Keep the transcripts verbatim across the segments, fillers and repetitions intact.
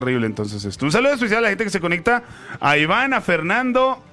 Horrible entonces esto. Un saludo especial a la gente que se conecta, a Iván, a Fernando,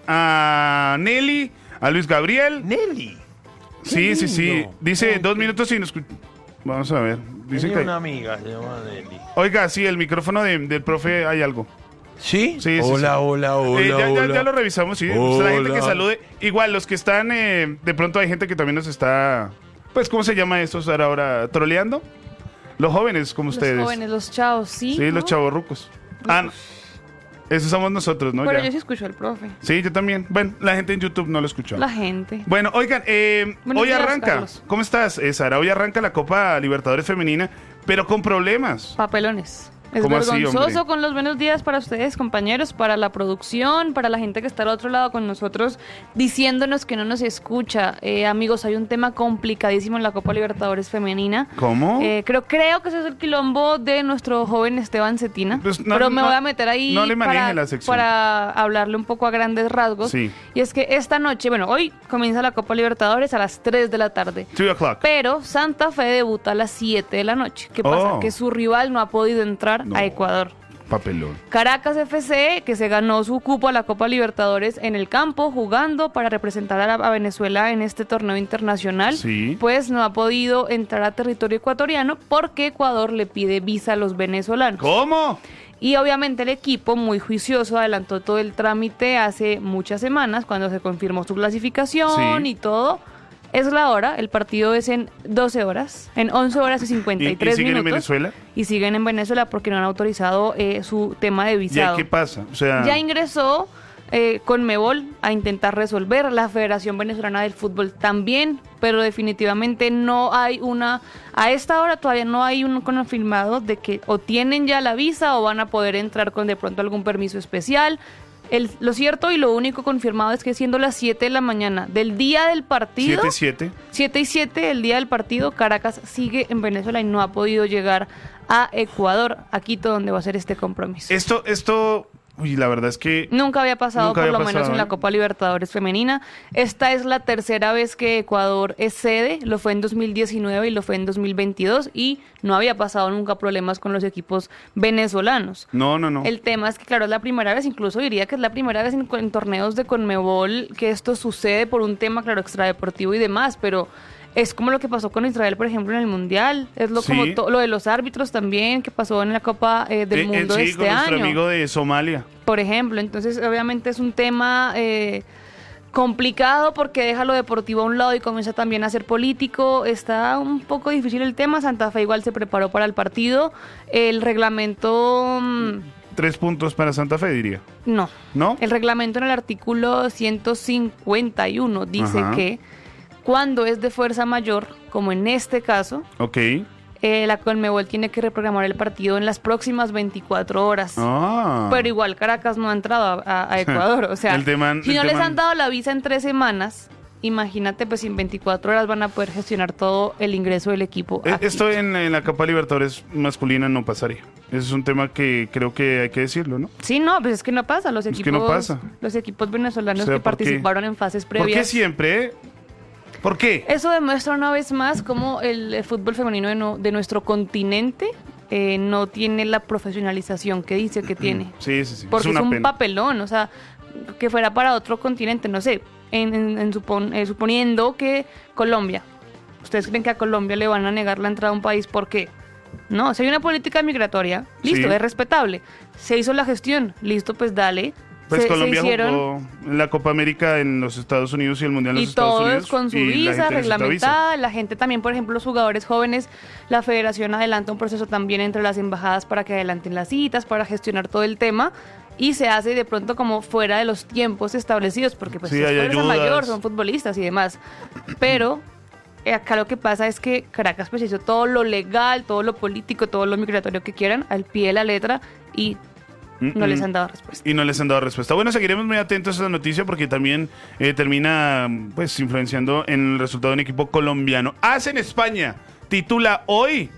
a Nelly, a Luis Gabriel. Nelly. Sí, sí, sí. lindo. Dice Ay, dos qué- minutos sin escuchar. Vamos a ver. Dice Tenía que... una amiga, se llama Nelly. Oiga, sí, el micrófono de- del profe hay algo. ¿Sí? Sí, sí, hola, sí. hola, hola, Eh, ya, ya- hola. ya lo revisamos, sí. O sea, la gente que Hola. salude. Igual, los que están, eh, de pronto hay gente que también nos está, pues, ¿cómo se llama eso? Ahora, ahora, troleando. Los jóvenes, como ustedes. Los jóvenes, los chavos, sí. Sí, ¿no? los chavorrucos. Ah, no. Esos somos nosotros, ¿no? Pero Ya. yo sí escucho al profe. Sí, yo también. Bueno, la gente en YouTube no lo escuchó. La gente. Bueno, oigan, eh, Buenos hoy días, arranca. Carlos. ¿Cómo estás, eh, Sara? Hoy arranca la Copa Libertadores Femenina, pero con problemas. Papelones. Es ¿Cómo así, vergonzoso hombre? con los buenos días para ustedes, compañeros, para la producción, para la gente que está al otro lado con nosotros, diciéndonos que no nos escucha. Eh, amigos, hay un tema complicadísimo en la Copa Libertadores Femenina. ¿Cómo? Eh, creo, creo que ese es el quilombo de nuestro joven Esteban Cetina. Pues no, pero me no, voy a meter ahí no le maneje para, la sección. para hablarle un poco a grandes rasgos. Sí. Y es que esta noche, bueno, hoy comienza la Copa Libertadores a las tres de la tarde. Two o'clock. Pero Santa Fe debuta a las siete de la noche. ¿Qué pasa? Oh. Que su rival no ha podido entrar No. a Ecuador. Papelón. Caracas F C, que se ganó su cupo a la Copa Libertadores en el campo, jugando para representar a, la- a Venezuela en este torneo internacional, Sí. pues no ha podido entrar a territorio ecuatoriano porque Ecuador le pide visa a los venezolanos. ¿Cómo? Y obviamente el equipo, muy juicioso, adelantó todo el trámite hace muchas semanas, cuando se confirmó su clasificación Sí. y todo. Es la hora, el partido es en doce horas, en once horas y cincuenta y ¿Y, y tres siguen en minutos. Venezuela? Y siguen en Venezuela porque no han autorizado eh, su tema de ¿Ya visado. qué pasa? O sea, Ya ingresó eh, Conmebol a intentar resolver, la Federación Venezolana del Fútbol también, pero definitivamente no hay una, a esta hora todavía no hay un confirmado de que o tienen ya la visa o van a poder entrar con de pronto algún permiso especial. El, lo cierto y lo único confirmado es que siendo las siete de la mañana del día del partido, siete siete. siete y siete el día del partido, Caracas sigue en Venezuela y no ha podido llegar a Ecuador, a Quito, donde va a ser este compromiso. Esto, esto, uy, la verdad es que Nunca había pasado, Nunca por había lo menos pasado, en ¿eh? la Copa Libertadores Femenina. Esta es la tercera vez que Ecuador es sede, lo fue en dos mil diecinueve y lo fue en dos mil veintidós y no había pasado nunca problemas con los equipos venezolanos. no, no, no. El tema es que, claro, es la primera vez, incluso diría que es la primera vez en, en torneos de Conmebol que esto sucede por un tema, claro, extradeportivo y demás, pero es como lo que pasó con Israel, por ejemplo, en el Mundial. Es lo Sí. como to- lo de los árbitros también, que pasó en la Copa eh, del Eh, eh, Mundo sí, de este con nuestro año, amigo de Somalia. por ejemplo. Entonces, obviamente es un tema eh, complicado porque deja lo deportivo a un lado y comienza también a ser político. Está un poco difícil el tema. Santa Fe igual se preparó para el partido. El reglamento... mm, Tres puntos para Santa Fe, diría. no. ¿No? El reglamento en el artículo ciento cincuenta y uno dice Ajá. que cuando es de fuerza mayor, como en este caso, Ok. eh, la Conmebol tiene que reprogramar el partido en las próximas veinticuatro horas. Ah. Pero igual Caracas no ha entrado a, a- a Ecuador. O sea, El tema- si el no les tema- han dado la visa en tres semanas, imagínate, pues en veinticuatro horas van a poder gestionar todo el ingreso del equipo. Eh, aquí. Esto en, en la Copa Libertadores masculina no pasaría. Ese es un tema que creo que hay que decirlo, ¿no? Sí, no, pues es que no pasa. Los Es equipos, que no pasa. Los equipos venezolanos O sea, que ¿por qué? participaron en fases ¿Por qué previas. siempre? eh? ¿Por qué? Eso demuestra una vez más cómo el, el fútbol femenino de, no- de nuestro continente eh, no tiene la profesionalización que dice que tiene. Sí, sí, sí. Porque es es, una un pena. papelón, o sea, que fuera para otro continente, no sé, en, en- en supon- eh, suponiendo que Colombia, ¿ustedes creen que a Colombia le van a negar la entrada a un país? ¿Por qué? No, si hay una política migratoria, listo, Sí. es respetable. Se hizo la gestión, listo, pues dale. Pues se, se Colombia hicieron jugó en la Copa América en los Estados Unidos y el Mundial en y los Estados todos Unidos. con su y la visa gente necesita reglamentada, la gente también, por ejemplo, los jugadores jóvenes, la federación adelanta un proceso también entre las embajadas para que adelanten las citas, para gestionar todo el tema, y se hace de pronto como fuera de los tiempos establecidos, porque pues Sí, es hay fuerza ayudas. mayor, son futbolistas y demás, pero eh, acá lo que pasa es que Caracas pues hizo todo lo legal, todo lo político, todo lo migratorio que quieran, al pie de la letra, y Mm, no les mm. han dado respuesta. Y no les han dado respuesta. Bueno, seguiremos muy atentos a esa noticia porque también eh, termina pues influenciando en el resultado de un equipo colombiano. Hace en España, titula hoy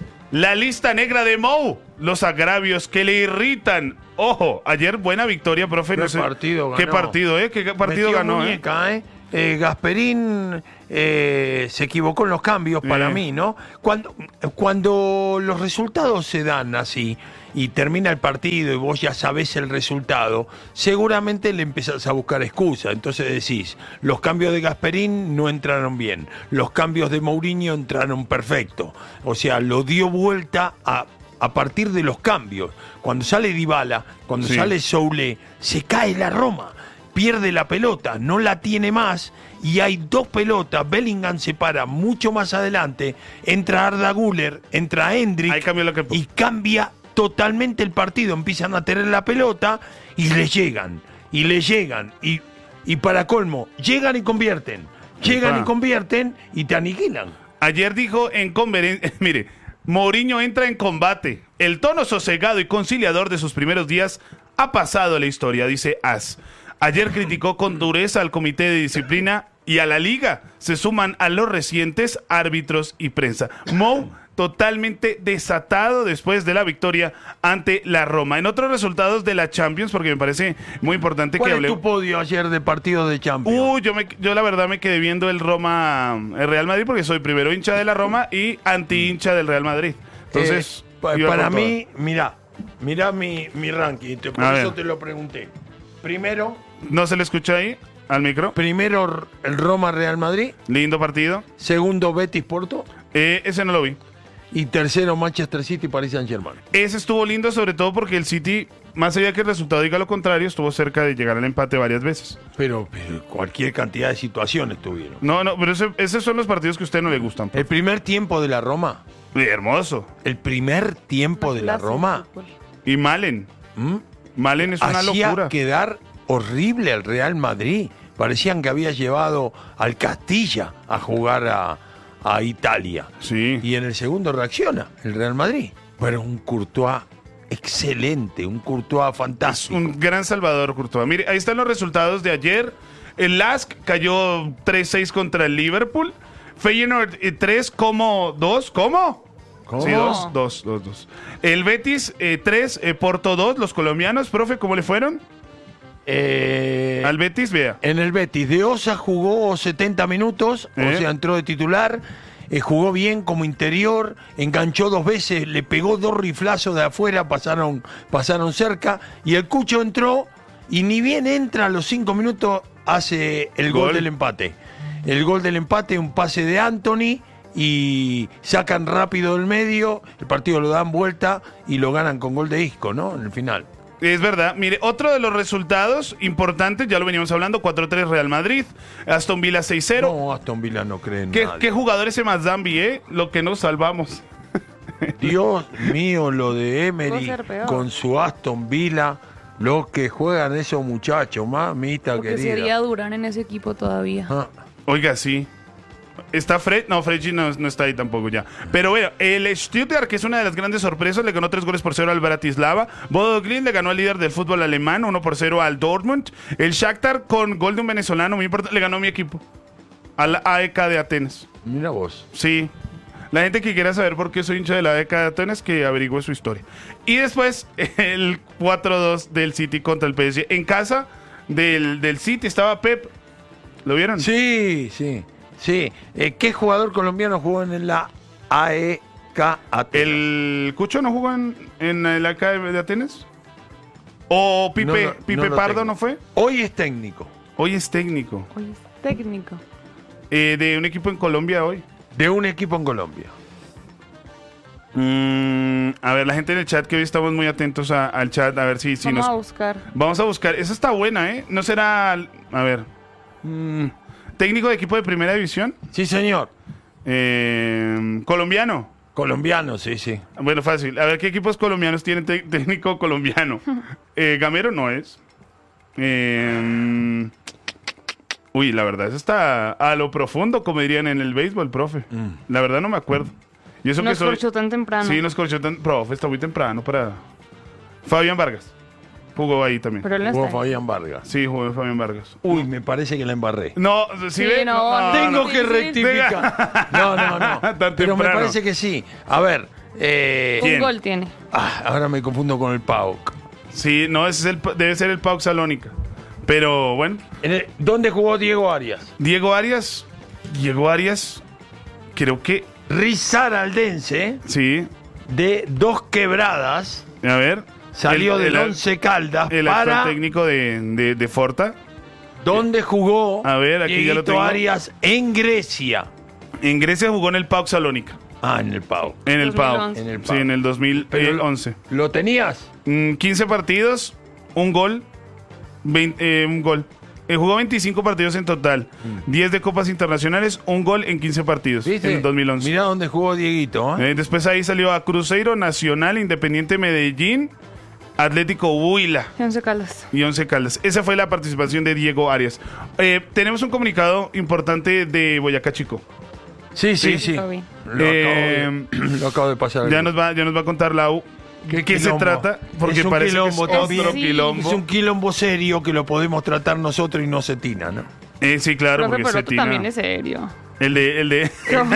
la lista negra de Mou, los agravios que le irritan. Ojo, ayer buena victoria, profe. ¿Qué no sé- partido ganó? ¿Qué partido, eh? ¿Qué partido Metió ganó, eh? muñeca, eh? Eh, Gasperín eh, se equivocó en los cambios para Eh. mí, ¿no? Cuando, cuando los resultados se dan así y termina el partido y vos ya sabés el resultado, seguramente le empezás a buscar excusa. Entonces decís, los cambios de Gasperín no entraron bien, los cambios de Mourinho entraron perfecto. O sea, lo dio vuelta a, a partir de los cambios. Cuando sale Dybala, cuando Sí. sale Soulé, se cae la Roma, pierde la pelota, no la tiene más y hay dos pelotas. Bellingham se para mucho más adelante, entra Arda Güler, entra Hendrik Ahí cambió lo que... y cambia totalmente el partido. Empiezan a tener la pelota y le llegan, y le llegan, y, y para colmo, llegan y convierten, llegan Epa. y convierten y te aniquilan. Ayer dijo en conferencia, mire, Mourinho entra en combate. El tono sosegado y conciliador de sus primeros días ha pasado a la historia, dice As. Ayer criticó con dureza al comité de disciplina y a la liga. Se suman a los recientes árbitros y prensa. Mou totalmente desatado después de la victoria ante la Roma. En otros resultados de la Champions, porque me parece muy importante que ¿Cuál es hable... tu podio ayer de partidos de Champions? Uy, yo, me, yo la verdad me quedé viendo el Roma, el Real Madrid, porque soy primero hincha de la Roma y anti hincha del Real Madrid. Entonces, Eh, pa- iba para con toda. mí, mira, mira mi, mi ranking, te- por A eso ver. te lo pregunté. Primero, ¿No se le escucha ahí al micro? primero el Roma Real Madrid, Lindo partido. segundo Betis Porto Eh, ese no lo vi. y tercero Manchester City Paris Saint-Germain. Ese estuvo lindo, sobre todo porque el City, más allá que el resultado diga lo contrario, estuvo cerca de llegar al empate varias veces. Pero, pero cualquier cantidad de situaciones tuvieron. No, no, pero ese- esos son los partidos que a usted no le gustan. El primer tiempo de la Roma, Eh, Hermoso. el primer tiempo de la Clase de Roma, fútbol. Y Malen. ¿m? Malen es una hacía locura. quedar horrible al Real Madrid. Parecían que había llevado al Castilla a jugar a, a Italia. Sí. Y en el segundo reacciona el Real Madrid. Pero un Courtois excelente, un Courtois fantástico. Un gran salvador, Courtois. Mire, ahí están los resultados de ayer. El Lask cayó tres seis contra el Liverpool. Feyenoord eh, tres como dos. ¿Cómo? ¿Cómo? Sí, dos, dos, dos, dos. El Betis eh, tres, eh, Porto dos, los colombianos. Profe, ¿cómo le fueron? Eh, Al Betis, vea. En el Betis, De Osa jugó setenta minutos, ¿Eh? o sea, entró de titular, eh, jugó bien como interior, enganchó dos veces, le pegó dos riflazos de afuera, pasaron, pasaron cerca, y el Cucho entró, y ni bien entra a los cinco minutos, hace el gol, Gol. del empate. El gol del empate, un pase de Anthony, y sacan rápido del medio, el partido lo dan vuelta, y lo ganan con gol de Isco, ¿no? En el final. Es verdad. Mire, otro de los resultados importantes, ya lo veníamos hablando, cuatro tres Real Madrid, Aston Villa seis cero. No, Aston Villa no cree en ¿Qué, nadie. qué jugadores se más Zambi, eh? Lo que nos salvamos. Dios mío, lo de Emery Puede ser peor. con su Aston Villa, lo que juegan esos muchachos, mamita Porque querida. sería Durán en ese equipo todavía. Ah, Oiga, sí. ¿Está Fred? No, Fred no, no está ahí tampoco ya. Pero bueno, el Stuttgart, que es una de las grandes sorpresas, le ganó tres goles por cero al Bratislava. Bodo Glimt le ganó al líder del fútbol alemán, uno por cero al Dortmund. El Shakhtar, con gol de un venezolano muy importante, le ganó a mi equipo. Al A E K de Atenas. mira vos. Sí. La gente que quiera saber por qué soy hincha de la A E K de Atenas, que averigüe su historia. Y después, el cuatro dos del City contra el P S G. En casa del, del City estaba Pep. ¿Lo vieron? Sí, sí, sí. Eh, ¿Qué jugador colombiano jugó en la A E K Atenas? ¿El Cucho no jugó en, en el A E K de Atenas? ¿O Pipe, No, no, Pipe no lo Pardo tengo. no fue? Hoy es técnico Hoy es técnico. Hoy es técnico. Eh, de un equipo en Colombia hoy. de un equipo en Colombia. Mm, a ver, la gente en el chat, que hoy estamos muy atentos a- al chat, a ver si, si Vamos nos... a buscar. Vamos a buscar. Esa está buena, ¿eh? No será... A ver. Mm, técnico de equipo de primera división. Sí, señor. Eh, colombiano. Colombiano, sí, sí. Bueno, fácil. A ver, ¿qué equipos colombianos tienen te- técnico colombiano? Eh, Gamero no es. Eh, uy, la verdad, eso está a lo profundo, como dirían en el béisbol, profe. La verdad no me acuerdo. Y eso Nos que soy... corchó tan temprano. Sí, nos corchó tan... Profe, está muy temprano para... Fabián Vargas. Jugó ahí también. Pero él no Jugó está ahí. Fabián Vargas. Sí, jugó Fabián Vargas. Uy, me parece que la embarré. No, ¿sí Sí, ve? no, no. Tengo no. que Sí, sí. rectificar. No, no, no. Tan Pero me temprano. parece que sí. A ver. eh, Un ¿Quién? gol tiene. ah, ahora me confundo con el P A O C. Sí, no, ese es el, debe ser el P A O K Salónica. Pero bueno, En el- ¿Dónde jugó Diego Arias? Diego Arias, Diego Arias, creo que Risaraldense sí, de Dos Quebradas, A ver. Salió el, del el- Once Caldas El para actual técnico de, de, de Forta. donde jugó A ver, aquí ya lo Dieguito tengo. Arias en Grecia. En Grecia jugó en el PAOK Salónica. Ah, en el Pau. En el PAOK. dos mil once. En el Sí, PAOK. en el dos mil once. Pero ¿Lo tenías? Mm, quince partidos, un gol, veinte, eh, un gol. Eh, jugó veinticinco partidos en total, diez de copas internacionales, un gol en quince partidos ¿Viste? en el dos mil once. Mirá dónde jugó Dieguito. ¿eh? Eh, después ahí salió a Cruzeiro, Nacional, Independiente Medellín, Atlético Huila Once Caldas. y Once Caldas. Esa fue la participación de Diego Arias. Eh, tenemos un comunicado importante de Boyacá Chico. Sí, sí, Sí. sí. Lo vi. Lo, Eh, acabo de, lo acabo de pasar. Ya nos va, ya nos va a contar Lau ¿Qué qué se quilombo? trata, porque Es un parece que es quilombo otro también. Sí. quilombo. Es un quilombo serio que lo podemos tratar nosotros y no se tina, ¿no? Eh, sí, claro, Profe, porque pero se tú tina. también es serio. El de, el de,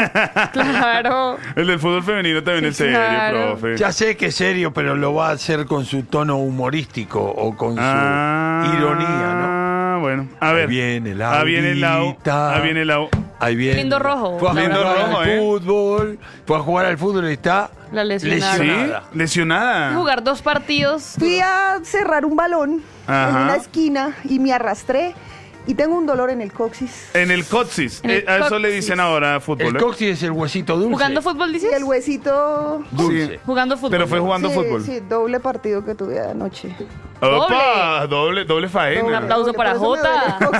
Claro. el del fútbol femenino también es serio, Claro. profe. Ya sé que es serio, pero lo va a hacer con su tono humorístico o con su Ah, ironía, ¿no? bueno, a ver. Ahí viene el Ahí viene el Lau. Laurita. Ahí viene el Lau. Ahí viene. Lindo rojo, Fue a Laura. jugar Lindo rojo, al ¿eh? fútbol. Fue a jugar al fútbol y está La lesionada. ¿Sí? lesionada. Lesionada. Jugar dos partidos. Fui a cerrar un balón Ajá. en una esquina y me arrastré y tengo un dolor en el coxis. En el coxis. En el Eh, a eso le coxis. dicen ahora fútbol. El ¿eh? coxis es el huesito dulce. ¿Jugando fútbol, Y dices? el huesito... Dulce. Sí. Jugando fútbol. Pero fue jugando sí, fútbol. Sí, doble partido que tuve anoche. Opa, doble, doble Un faena. aplauso Doble, para por eso me duele Jota. el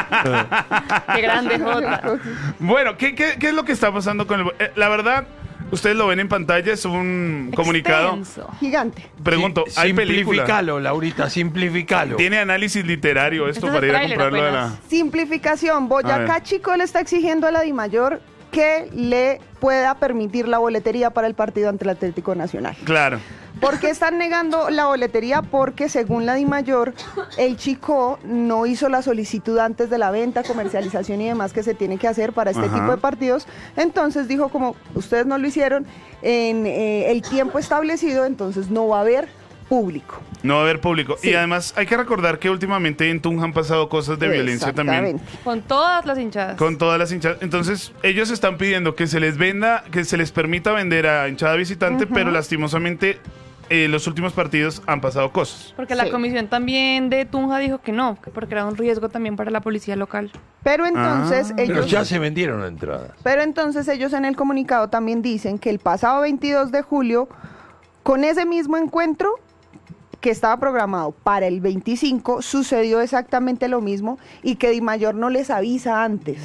coxis. Qué grande, Me duele el Jota. coxis. Bueno, ¿qué, qué, qué es lo que está pasando con el... eh, la verdad, ustedes lo ven en pantalla, es un comunicado. Extenso. Gigante. Pregunto, Sí, ¿hay película? Simplificalo, Laurita, simplificalo. ¿Tiene análisis literario esto Este es para el ir a tráiler comprarlo de la... apenas. Simplificación. A Boyacá ver. Chico le está exigiendo a la DIMAYOR que le pueda permitir la boletería para el partido ante el Atlético Nacional. Claro. ¿Por qué están negando la boletería? Porque según la DIMAYOR, el Chico no hizo la solicitud antes de la venta, comercialización y demás que se tiene que hacer para este Ajá. tipo de partidos. Entonces dijo, como ustedes no lo hicieron en eh, el tiempo establecido, entonces no va a haber público. No va a haber público. Sí. Y además hay que recordar que últimamente en Tunja han pasado cosas de violencia también. Exactamente. Con todas las hinchadas. Con todas las hinchadas. Entonces, ellos están pidiendo que se les venda, que se les permita vender a hinchada visitante, pero lastimosamente eh, los últimos partidos han pasado cosas. Porque la Sí. comisión también de Tunja dijo que no, que porque era un riesgo también para la policía local. Pero entonces Ah. Pero ellos... ya se vendieron entradas. Pero entonces ellos en el comunicado también dicen que el pasado veintidós de julio, con ese mismo encuentro que estaba programado para el veinticinco, sucedió exactamente lo mismo y que DIMAYOR no les avisa antes,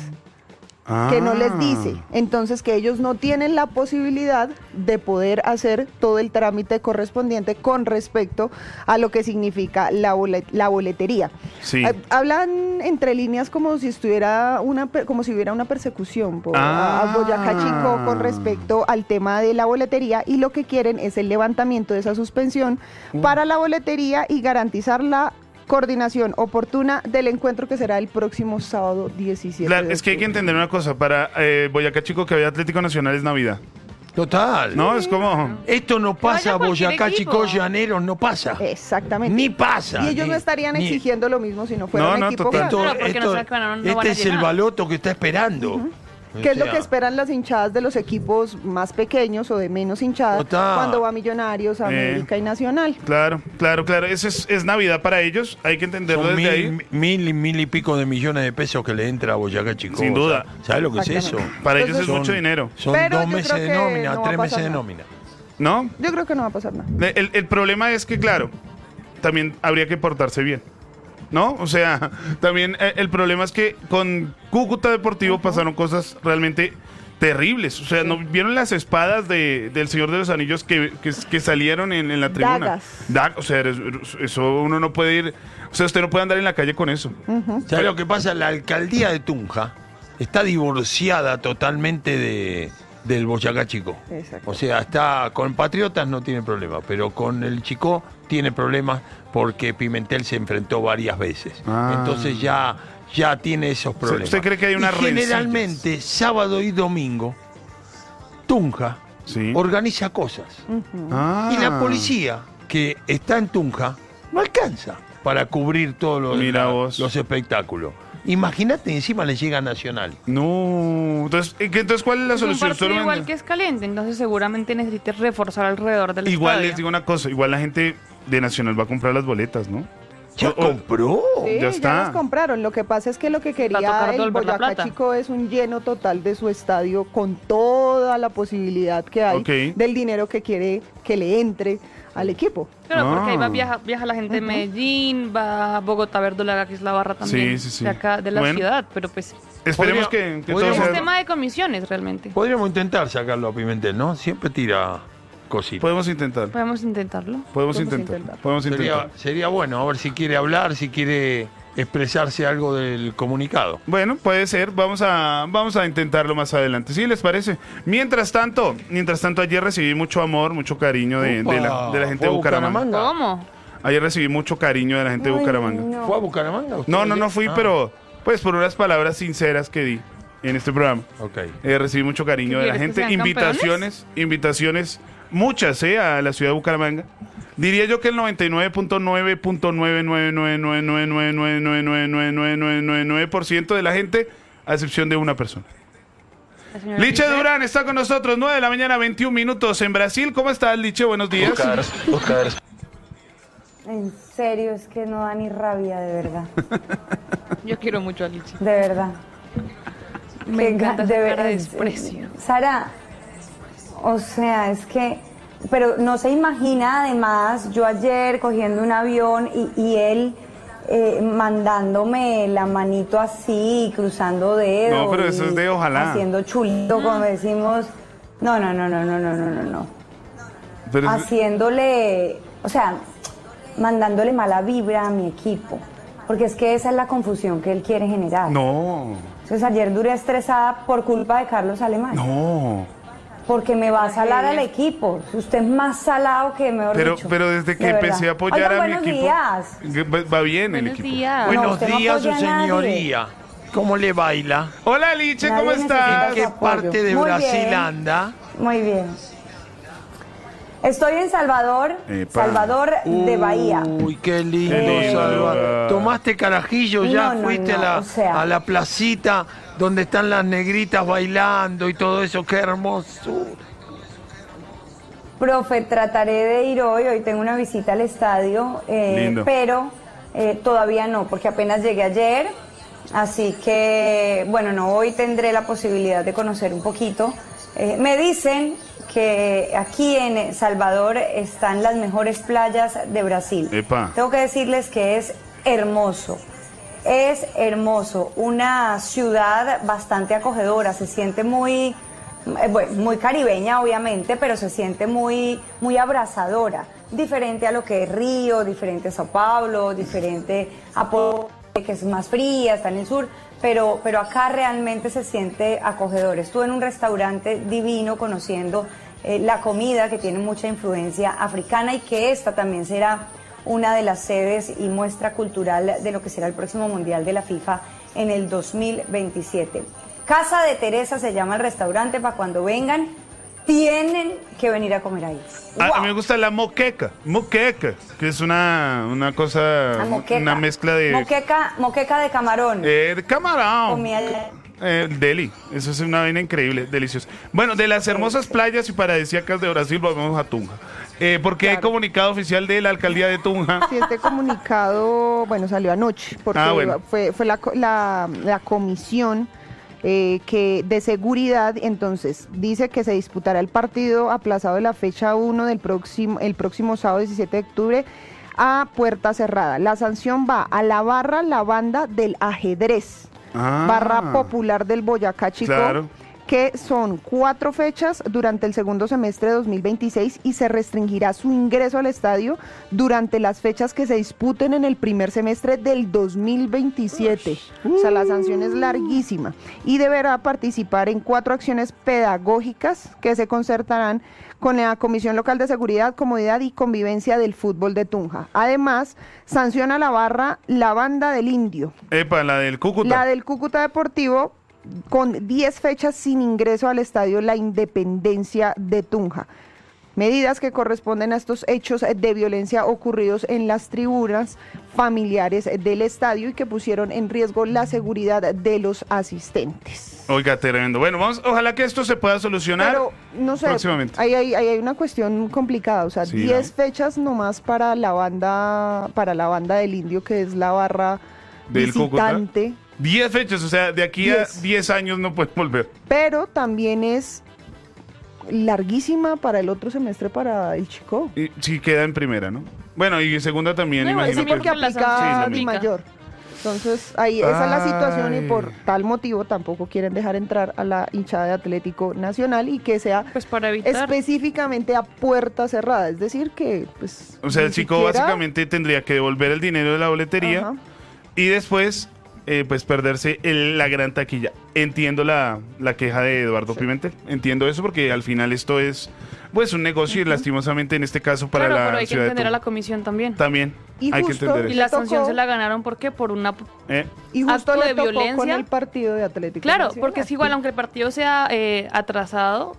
que no les dice. Entonces que ellos no tienen la posibilidad de poder hacer todo el trámite correspondiente con respecto a lo que significa la, bolet- la boletería. Sí. Ha- Hablan entre líneas como si estuviera una per- como si hubiera una persecución por, a- a Boyacá Chico con respecto al tema de la boletería, y lo que quieren es el levantamiento de esa suspensión para la boletería y garantizar la coordinación oportuna del encuentro que será el próximo sábado diecisiete. Claro, de es que hay que octubre. entender una cosa. Para eh, Boyacá Chico, que había Atlético Nacional, es Navidad. Total. ¿No? Es como... Esto no pasa, vaya cualquier Boyacá, equipo. Chicos, Llaneros, no pasa. Exactamente. Ni pasa. Y ellos ni- no estarían ni- exigiendo lo mismo si no fuera No, un no, equipo total. grande. Esto- Claro, porque no esto- saben que no- no este van a es el llenar. baloto que está esperando. O ¿Qué es lo sea, que esperan las hinchadas de los equipos más pequeños o de menos hinchadas Total. cuando va Millonarios, América y Nacional? Claro, claro, claro. Eso es, es Navidad para ellos. Hay que entenderlo Son desde mil, ahí. mil y mil y pico de millones de pesos que le entra a Boyacá Chicos. Sin duda. ¿Sabes lo que es eso? Exactamente. Para ellos es Entonces- mucho dinero. Son Pero dos yo meses creo de que nómina, no va a tres meses pasar de nada. nómina. ¿No? Yo creo que no va a pasar nada. El, el problema es que, claro, también habría que portarse bien. ¿No? O sea, también eh, el problema es que con Cúcuta Deportivo pasaron cosas realmente terribles. O sea, ¿no vieron las espadas de, del Señor de los Anillos que, que, que salieron en, en la tribuna? Dagas. Dag- o sea, eres- eso uno no puede ir... O sea, usted no puede andar en la calle con eso. ¿Sabes lo que pasa? La alcaldía de Tunja está divorciada totalmente de, del Boyacá Chico. Exacto. O sea, está con Patriotas no tiene problema, pero con el Chico tiene problemas porque Pimentel se enfrentó varias veces. Ah. Entonces ya, ya tiene esos problemas. ¿Usted cree que hay unas Y generalmente, sábado y domingo, Tunja Sí. organiza cosas. Ah. Y la policía que está en Tunja no alcanza para cubrir todos los, Mira la- vos. los espectáculos. Imagínate, encima le llega a Nacional. No. Entonces, ¿qué- entonces ¿cuál es la Es un solución? partido Solo igual manda- que es caliente, entonces seguramente necesites reforzar alrededor del Igual estadio. les digo una cosa, igual la gente de Nacional va a comprar las boletas, ¿no? ¿Ya O- o- compró? Sí, ya ya, está. las compraron. Lo que pasa es que lo que Va a quería tocar el devolver la Boyacá plata. Chico es un lleno total de su estadio con toda la posibilidad que hay Ok. del dinero que quiere que le entre al equipo. Claro, porque ahí va, Ah. viaja, viaja la gente de Medellín, va a Bogotá Verdolaga, que es la barra también Sí, sí, sí. de acá, de la Bueno. ciudad, pero pues Esperemos Podría- que, que todo podríamos- es sea... tema de comisiones realmente. Podríamos intentar sacarlo a Pimentel, ¿no? Siempre tira cositas. Podemos intentar. Podemos intentarlo. Podemos Podemos intentar. intentar. Podemos Sería, intentar. sería bueno, a ver si quiere hablar, si quiere expresarse algo del comunicado. Bueno, puede ser. Vamos a, vamos a intentarlo más adelante. ¿Sí les parece? Mientras tanto, mientras tanto, ayer recibí mucho amor, mucho cariño de, Upa, de la, de la gente ¿fue de a Bucaramanga. Bucaramanga? ¿Cómo? Ayer recibí mucho cariño de la gente de Ay, Bucaramanga. no. ¿Fue a Bucaramanga? usted No, no, ayer? no fui, Ah, pero pues por unas palabras sinceras que di en este programa. Ok. Eh, recibí mucho cariño de la ¿Quieres que gente. sean Invitaciones, invitaciones, muchas, ¿eh? A la ciudad de Bucaramanga. Diría yo que el noventa y nueve punto nueve punto nueve nueve nueve nueve nueve nueve nueve nueve nueve nueve nueve nueve nueve nueve por ciento de la gente, a excepción de una persona. La señora Liche Giselle. Durán está con nosotros, nueve de la mañana, veintiún minutos en Brasil. ¿Cómo estás, Liche? Buenos días. En serio, es que no da ni rabia, de verdad. Yo quiero mucho a Lichi. De verdad. Me Qué encanta ga- esa de cara de ver- desprecio. Sara, o sea, es que... Pero no se imagina, además, yo ayer cogiendo un avión y, y él eh, mandándome la manito así, cruzando dedos. No, pero eso y es de ojalá. Haciendo chulito, como decimos. No, no, no, no, no, no, no, no, no. Pero es- Haciéndole, o sea, mandándole mala vibra a mi equipo. Porque es que esa es la confusión que él quiere generar. no, Entonces ayer duré estresada por culpa de Carlos Alemán. no. Porque me va a salar al equipo. Si usted es más salado que mejor Pero, dicho. pero desde que De empecé verdad. a apoyar Oigan, a mi buenos equipo, días. que va va bien el Buenos equipo. días. No, Buenos usted no días, su apoya a nadie. señoría. ¿Cómo le baila? Hola, Liche, Nadie ¿cómo necesita estás? ¿En qué apoyo. parte de Muy Brasil bien. anda? Muy bien. Estoy en Salvador, Epa. Salvador de Bahía. Uy, qué lindo, Qué lindo. Salvador. ¿Tomaste carajillo ya? No, no, ¿Fuiste no, a, la, o sea. a la placita donde están las negritas bailando y todo eso? ¡Qué hermoso! Profe, trataré de ir hoy, hoy tengo una visita al estadio, eh, Lindo. pero eh, todavía no, porque apenas llegué ayer, así que, bueno, no, hoy tendré la posibilidad de conocer un poquito. Eh, me dicen que aquí en Salvador están las mejores playas de Brasil. Epa. Tengo que decirles que es hermoso. Es hermoso, una ciudad bastante acogedora, se siente muy, eh, bueno, muy caribeña obviamente, pero se siente muy, muy abrazadora, diferente a lo que es Río, diferente a Sao Paulo, diferente a Porto, que es más fría, está en el sur, pero, pero acá realmente se siente acogedor. Estuve en un restaurante divino conociendo eh, la comida que tiene mucha influencia africana y que esta también será una de las sedes y muestra cultural de lo que será el próximo Mundial de la FIFA en el dos mil veintisiete. Casa de Teresa se llama el restaurante, para cuando vengan, tienen que venir a comer ahí. A, a ¡Wow! mí me gusta la moqueca, moqueca, que es una, una cosa, La moqueca. una mezcla de, Moqueca, moqueca de camarón. eh, de camarón. Comida- Eh, deli, eso es una vaina increíble, deliciosa. Bueno, de las hermosas playas y paradisíacas de Brasil, vamos a Tunja. Eh, porque hay Claro. comunicado oficial de la alcaldía de Tunja. Sí, este comunicado, bueno, salió anoche, porque Ah, bueno. fue, fue la, co- la, la comisión eh, que de seguridad, entonces, dice que se disputará el partido aplazado de la fecha uno del próximo, el próximo sábado diecisiete de octubre a puerta cerrada. La sanción va a la barra, la banda del ajedrez, Ah. barra popular del Boyacá Chico, Claro. que son cuatro fechas durante el segundo semestre de dos mil veintiséis y se restringirá su ingreso al estadio durante las fechas que se disputen en el primer semestre del dos mil veintisiete. O sea, la sanción es larguísima y deberá participar en cuatro acciones pedagógicas que se concertarán con la Comisión Local de Seguridad, Comodidad y Convivencia del Fútbol de Tunja. Además, sanciona la barra la banda del Indio, Epa, la del Cúcuta. la del Cúcuta Deportivo, con diez fechas sin ingreso al estadio La Independencia de Tunja. medidas que corresponden a estos hechos de violencia ocurridos en las tribunas familiares del estadio y que pusieron en riesgo la seguridad de los asistentes. Oiga, tremendo. Bueno, vamos, ojalá que esto se pueda solucionar Pero, no sé, próximamente. ahí hay, ahí hay una cuestión complicada, o sea, Sí, diez ¿no? fechas nomás para la banda, para la banda del Indio, que es la barra Del Cúcuta. visitante, diez fechas, o sea, de aquí Diez. a diez años no pueden volver. pero también es larguísima para el otro semestre para el Chico. Y, sí, queda en primera, ¿no? Bueno, y en segunda también, No, imagino eso que... Porque la aplica sanción Di aplica. Mayor. Entonces, ahí esa es la situación y Ay. por tal motivo tampoco quieren dejar entrar a la hinchada de Atlético Nacional y que sea Pues para evitar. específicamente a puerta cerrada, es decir que pues O sea, ni el chico siquiera- básicamente tendría que devolver el dinero de la boletería Ajá. y después, eh, pues, perderse el- la gran taquilla. Entiendo la, la queja de Eduardo Sí. Pimentel. Entiendo eso porque al final esto es, pues, un negocio y lastimosamente en este caso para Claro, la pero hay que ciudad de entender a la Tunja. comisión también. También Y hay que justo- entender Y eso. la Le tocó- sanción se la ganaron porque por una... Eh, Y justo acto le de tocó con violencia. el partido de Atlético Claro, Nacional. porque es igual, aunque el partido sea eh, atrasado,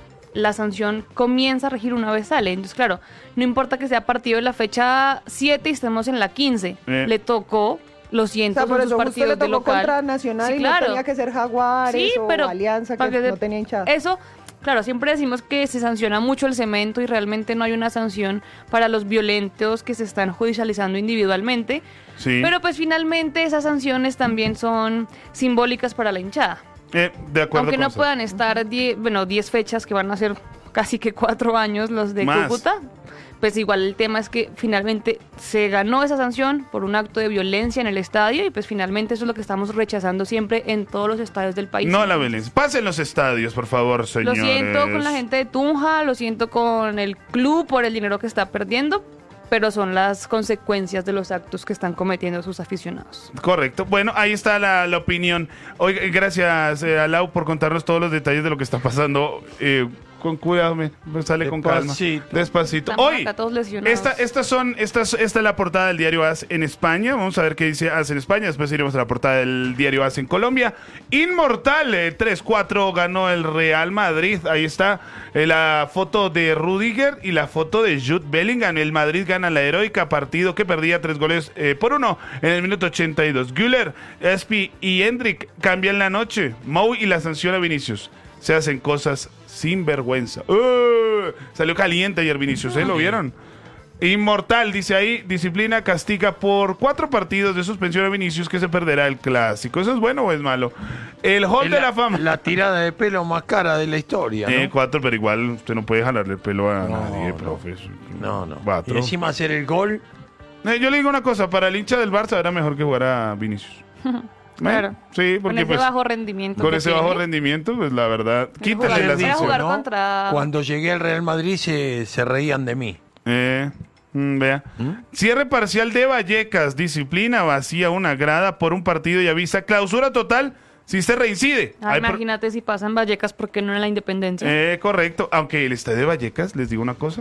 la sanción comienza a regir una vez sale. Entonces, claro, no importa que sea partido de la fecha siete y estemos en la quince. Eh. Le tocó, lo O siento, sea, por son eso sus justo le partidos de tocó local. contra Nacional Sí, y claro. no tenía que ser Jaguares Sí, o pero Alianza que para que no se- tenía hinchada. Eso, claro, siempre decimos que se sanciona mucho el cemento y realmente no hay una sanción para los violentos que se están judicializando individualmente. sí. Pero pues finalmente esas sanciones también son simbólicas para la hinchada. Eh, de acuerdo Aunque con no usted. puedan estar die- bueno, diez fechas que van a ser casi que cuatro años los de Más. Cúcuta, pues igual el tema es que finalmente se ganó esa sanción por un acto de violencia en el estadio y pues finalmente eso es lo que estamos rechazando siempre en todos los estadios del país. No la violencia. Pasen los estadios, por favor, Lo señores. siento con la gente de Tunja, lo siento con el club por el dinero que está perdiendo, pero son las consecuencias de los actos que están cometiendo sus aficionados. Correcto. Bueno, ahí está la, la opinión. Oiga, gracias, eh, Alau, por contarnos todos los detalles de lo que está pasando. Eh, con cuidado, me, me sale con calma. Despacito. Despacito. Estamos Hoy, acá todos lesionados. esta, estas son, estas, esta es la portada del diario A S en España. Vamos a ver qué dice A S en España. Después iremos a la portada del diario A S en Colombia. Inmortal, eh, tres cuatro ganó el Real Madrid. Ahí está eh, la foto de Rudiger y la foto de Jude Bellingham. El Madrid gana la heroica partido que perdía tres goles eh, por uno en el minuto ochenta y dos. Güler, Espi y Hendrik cambian la noche. Mou y la sanción a Vinicius. Se hacen cosas sin vergüenza. ¡Uh! Salió caliente ayer Vinicius, ¿eh? ¿Lo vieron? Inmortal, dice ahí, disciplina castiga por cuatro partidos de suspensión a Vinicius que se perderá el clásico. ¿Eso es bueno o es malo? El Hall Es de la Fama. La tirada de pelo más cara de la historia, ¿no? Eh, cuatro, pero igual usted no puede jalarle el pelo a No, nadie, no. profe. Eso- No, no. Cuatro. Y encima hacer el gol. Eh, yo le digo una cosa, para el hincha del Barça era mejor que jugara Vinicius. Claro. Eh, Sí, Con porque ese pues, bajo rendimiento. con que ese bajo tiene. rendimiento, pues la verdad, Era quítale jugar- la era sanción. jugar contra- Cuando llegué al Real Madrid se, se reían de mí. Eh, mm, vea. Cierre parcial de Vallecas. Disciplina vacía una grada por un partido y avisa clausura total si se reincide. Ah, Hay pro- imagínate si pasan Vallecas, ¿por qué no en la Independencia? Eh, correcto. Aunque el estadio de Vallecas, les digo una cosa.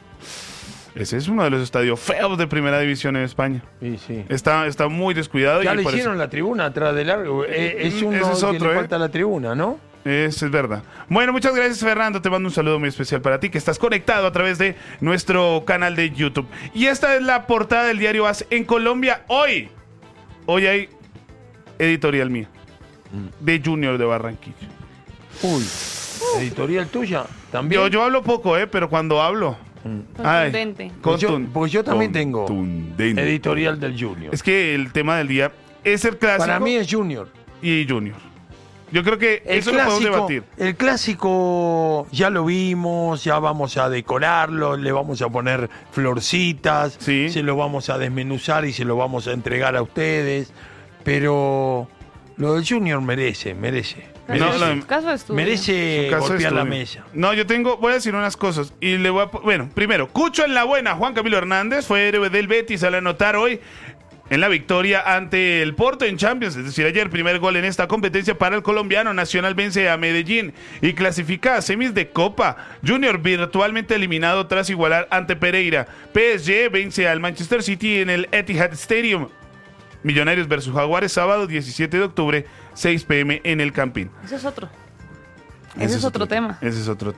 Ese es uno de los estadios feos de primera división en España. Sí, sí. Está, está muy descuidado. Ya y le por hicieron eso- la tribuna atrás del largo. Eh, es Mm, uno ese es que otro, le ¿eh? falta la tribuna, ¿no? Eso es verdad. Bueno, muchas gracias, Fernando. Te mando un saludo muy especial para ti, que estás conectado a través de nuestro canal de YouTube. Y esta es la portada del diario A S en Colombia. Hoy, hoy hay editorial mía, de Junior de Barranquilla. Uy. ¿Editorial tuya? ¿También? Yo, yo hablo poco, ¿eh? Pero cuando hablo... ay, Contundente. Pues yo- contun- pues yo también tengo contundente. Editorial del Junior. Es que el tema del día es el clásico Para mí es Junior. y Junior. Yo creo que El eso lo podemos clásico, debatir. el clásico ya lo vimos, ya vamos a decorarlo, le vamos a poner florcitas, Sí. se lo vamos a desmenuzar y se lo vamos a entregar a ustedes. Pero lo del Junior merece, merece. Caso, No, de- lo- caso de estudio. Merece Su caso de golpear la estudio. mesa. No, yo tengo, voy a decir unas cosas y le voy a, po- bueno, primero, Cucho en la buena, Juan Camilo Hernández fue héroe del Betis al anotar hoy en la victoria ante el Porto en Champions, es decir, ayer primer gol en esta competencia para el colombiano. Nacional vence a Medellín y clasifica a semis de Copa. Junior virtualmente eliminado tras igualar ante Pereira. P S G vence al Manchester City en el Etihad Stadium. Millonarios versus Jaguares, sábado diecisiete de octubre, seis p m en el Campín. Ese es otro. Ese, es otro tema. Ese es otro tema.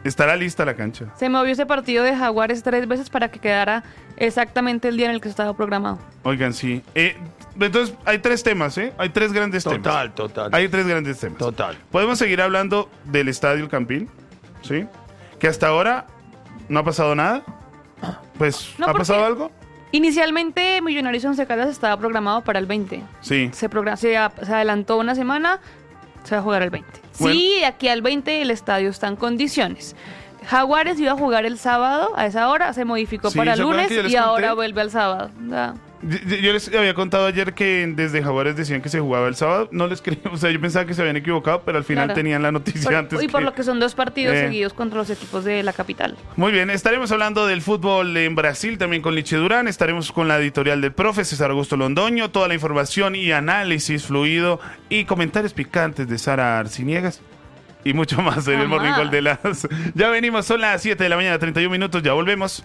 Estará lista la cancha. Se movió ese partido de Jaguares tres veces para que quedara exactamente el día en el que estaba programado. Oigan, sí. Eh, entonces, hay tres temas, ¿eh? Hay tres grandes Total, temas. total. total. Hay tres grandes temas. Total. Podemos seguir hablando del Estadio El Campín, ¿sí? Que hasta ahora no ha pasado nada. Pues, No, ¿ha porque pasado algo? Inicialmente Millonarios Once Caldas estaba programado para el veinte. Sí. Se, progra- se, a- se adelantó una semana, se va a jugar el veinte. Bueno. Sí, aquí al veinte el estadio está en condiciones. Jaguares iba a jugar el sábado a esa hora, se modificó Sí, para ¿se acuerdan lunes que yo les y conté? ahora vuelve al sábado. Ya. Yo, yo les había contado ayer que desde Jaguares decían que se jugaba el sábado. No les creí, o sea, yo pensaba que se habían equivocado, pero al final Claro. tenían la noticia Por- antes. y por que- lo que son dos partidos Eh. seguidos contra los equipos de la capital. Muy bien, estaremos hablando del fútbol en Brasil también con Liche Durán, estaremos con la editorial del profe César Augusto Londoño, toda la información y análisis fluido y comentarios picantes de Sara Arciniegas y mucho más en el Mamá. Morning Call de las... Ya venimos, son las siete de la mañana, treinta y un minutos, ya volvemos.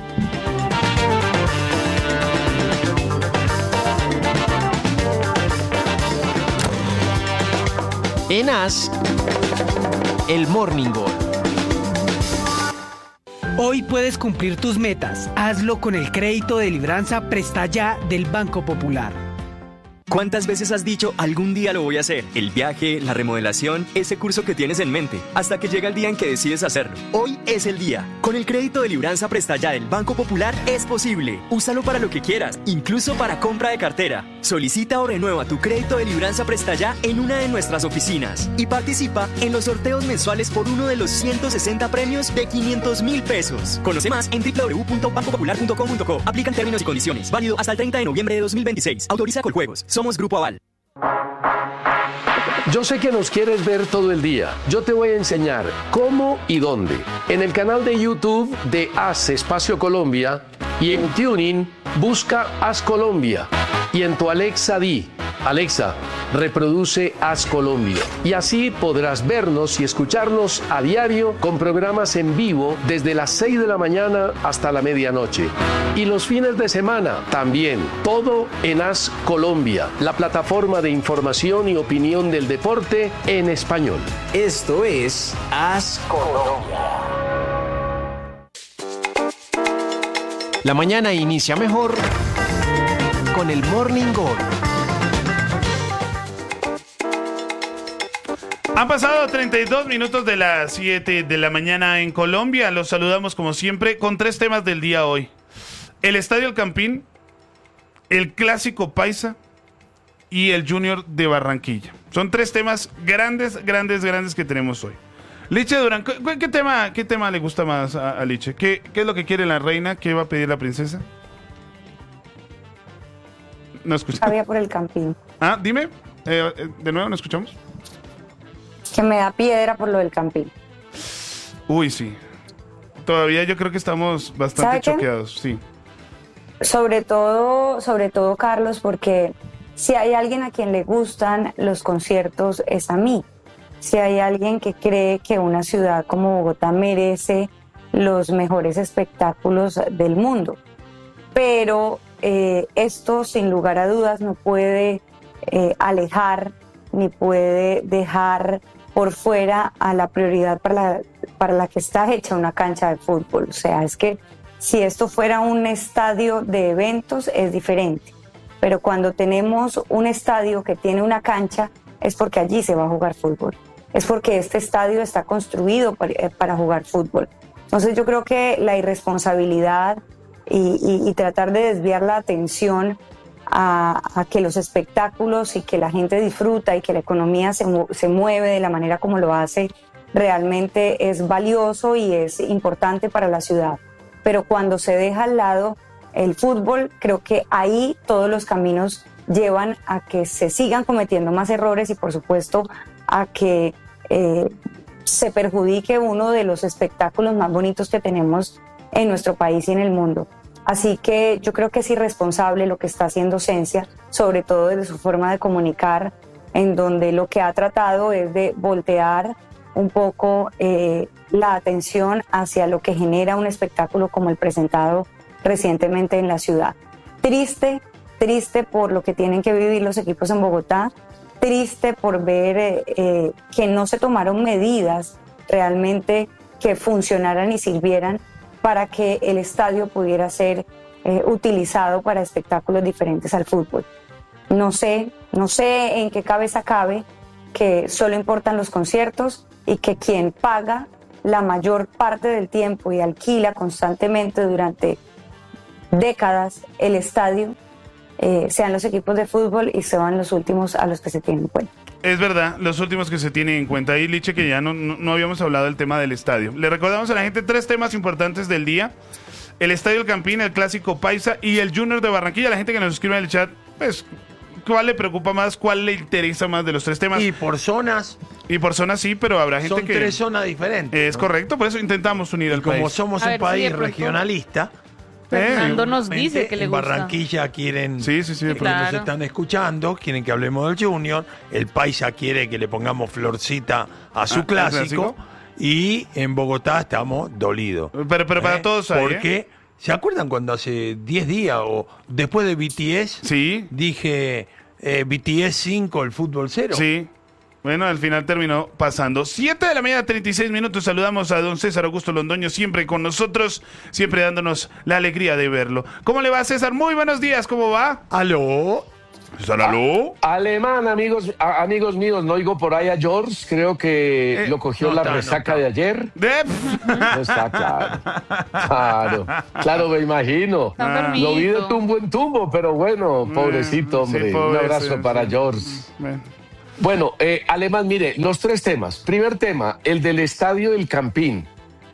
En As, el Morning Call. Hoy puedes cumplir tus metas. Hazlo con el crédito de Libranza Presta Ya del Banco Popular. ¿Cuántas veces has dicho algún día lo voy a hacer? El viaje, la remodelación, ese curso que tienes en mente, hasta que llega el día en que decides hacerlo. Hoy es el día. Con el crédito de Libranza Presta Ya del Banco Popular es posible. Úsalo para lo que quieras, incluso para compra de cartera. Solicita o renueva tu crédito de Libranza Presta Ya en una de nuestras oficinas y participa en los sorteos mensuales por uno de los ciento sesenta premios de quinientos mil pesos. Conoce más en doble u doble u doble u punto banco popular punto com punto co. Aplican términos y condiciones. Válido hasta el treinta de noviembre de dos mil veintiséis. Autoriza Coljuegos. Somos Grupo Aval. Yo sé que nos quieres ver todo el día. Yo te voy a enseñar cómo y dónde. En el canal de YouTube de As Espacio Colombia y en Tuning busca As Colombia. Y en tu Alexa di, Alexa, reproduce As Colombia. Y así podrás vernos y escucharnos a diario con programas en vivo desde las seis de la mañana hasta la medianoche. Y los fines de semana también. Todo en As Colombia, la plataforma de información y opinión del deporte en español. Esto es As Colombia. La mañana inicia mejor con el Morning Call. Han pasado treinta y dos minutos de las siete de la mañana en Colombia. Los saludamos como siempre con tres temas del día hoy. El Estadio El Campín, el Clásico Paisa y el Junior de Barranquilla. Son tres temas grandes, grandes, grandes que tenemos hoy. Liche Durán, ¿qué, qué tema, qué tema le gusta más a, a Liche? ¿Qué, ¿Qué es lo que quiere la reina? ¿Qué va a pedir la princesa? No escuchamos. Había por el Campín. Ah, dime. Eh, eh, de nuevo, ¿no escuchamos? Que me da piedra por lo del Campín. Uy, sí. Todavía yo creo que estamos ¿Sabe bastante qué? choqueados, sí. Sobre todo, sobre todo, Carlos, porque si hay alguien a quien le gustan los conciertos es a mí. Si hay alguien que cree que una ciudad como Bogotá merece los mejores espectáculos del mundo. Pero eh, esto, sin lugar a dudas, no puede eh, alejar ni puede dejar por fuera a la prioridad para la, para la que está hecha una cancha de fútbol. O sea, es que si esto fuera un estadio de eventos es diferente, pero cuando tenemos un estadio que tiene una cancha es porque allí se va a jugar fútbol, es porque este estadio está construido para, para jugar fútbol. Entonces yo creo que la irresponsabilidad y, y, y tratar de desviar la atención a, a que los espectáculos y que la gente disfruta y que la economía se, mu- se mueve de la manera como lo hace realmente es valioso y es importante para la ciudad. Pero cuando se deja al lado el fútbol, creo que ahí todos los caminos llevan a que se sigan cometiendo más errores y por supuesto a que eh, se perjudique uno de los espectáculos más bonitos que tenemos en nuestro país y en el mundo. Así que yo creo que es irresponsable lo que está haciendo Cencia, sobre todo desde su forma de comunicar, en donde lo que ha tratado es de voltear un poco eh, la atención hacia lo que genera un espectáculo como el presentado recientemente en la ciudad. Triste, triste por lo que tienen que vivir los equipos en Bogotá, triste por ver eh, eh, que no se tomaron medidas realmente que funcionaran y sirvieran para que el estadio pudiera ser eh, utilizado para espectáculos diferentes al fútbol. No sé, no sé en qué cabeza cabe que solo importan los conciertos y que quien paga la mayor parte del tiempo y alquila constantemente durante décadas el estadio eh, sean los equipos de fútbol y sean los últimos a los que se tienen en cuenta. Es verdad, los últimos que se tienen en cuenta. Y Liche, que ya no, no, no habíamos hablado del tema del estadio. Le recordamos a la gente tres temas importantes del día: el Estadio El Campín, el Clásico Paisa y el Junior de Barranquilla. La gente que nos escribe en el chat, pues, ¿cuál le preocupa más? ¿Cuál le interesa más de los tres temas? Y por zonas. Y por zonas sí, pero habrá gente Son que... tres zonas diferentes. Es ¿no? correcto, por eso intentamos unir al Como país. somos A un ver, país sí, de pronto. regionalista, Fernando nos seguramente dice que le en gusta. Barranquilla quieren, Sí, sí, sí, de que pronto. nos Claro. están escuchando, quieren que hablemos del Junior, el Paisa quiere que le pongamos florcita a su Ah, clásico, ¿clásico? y en Bogotá estamos dolidos. Pero, pero para ¿Eh? todos hay, Porque, ¿eh? ¿se acuerdan cuando hace diez días o después de B T S Sí, dije eh, B T S cinco, el fútbol cero? sí. Bueno, al final terminó pasando. siete de la mañana, treinta y seis minutos. Saludamos a don César Augusto Londoño, siempre con nosotros, siempre dándonos la alegría de verlo. ¿Cómo le va, César? Muy buenos días, ¿cómo va? ¿Aló? César, ¿aló? Alemán, amigos, a- amigos míos, no oigo por ahí a George, creo que Eh, lo cogió no la está, no resaca está. de ayer. De... No está claro. Claro, claro, me imagino. Está Ah, enfermito. Lo vi de tumbo en tumbo, pero bueno, pobrecito, Mm, sí, hombre. pobre, Un abrazo sí, para sí. George. Bueno. Bueno, eh, Alemán, mire, los tres temas. Primer tema, el del Estadio El Campín.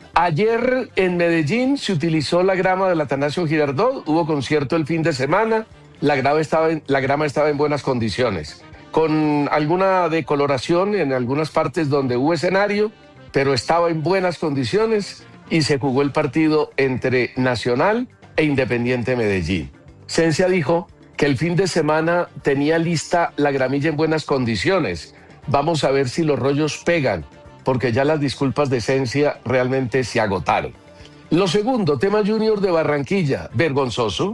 Ayer en Medellín se utilizó la grama del Atanasio Girardot, hubo concierto el fin de semana, la grama estaba en, la grama estaba en buenas condiciones, con alguna decoloración en algunas partes donde hubo escenario, pero estaba en buenas condiciones y se jugó el partido entre Nacional e Independiente Medellín. Cencia dijo que el fin de semana tenía lista la gramilla en buenas condiciones. Vamos a ver si los rollos pegan, porque ya las disculpas de Cencia realmente se agotaron. Lo segundo, tema Junior de Barranquilla, vergonzoso.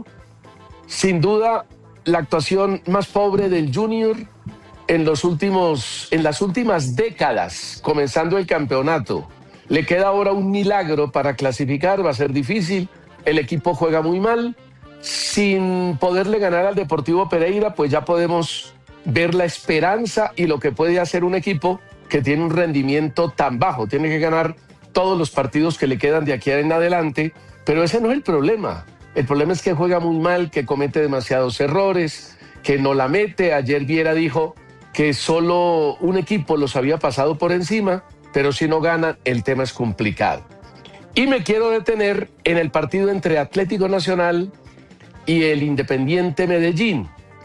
Sin duda, la actuación más pobre del Junior en, los últimos, en las últimas décadas, comenzando el campeonato. Le queda ahora un milagro para clasificar, va a ser difícil. El equipo juega muy mal. Sin poderle ganar al Deportivo Pereira, pues ya podemos ver la esperanza y lo que puede hacer un equipo que tiene un rendimiento tan bajo. Tiene que ganar todos los partidos que le quedan de aquí en adelante, pero ese no es el problema. El problema es que juega muy mal, que comete demasiados errores, que no la mete. Ayer Viera dijo que solo un equipo los había pasado por encima, pero si no ganan, el tema es complicado. Y me quiero detener en el partido entre Atlético Nacional y el Independiente Medellín.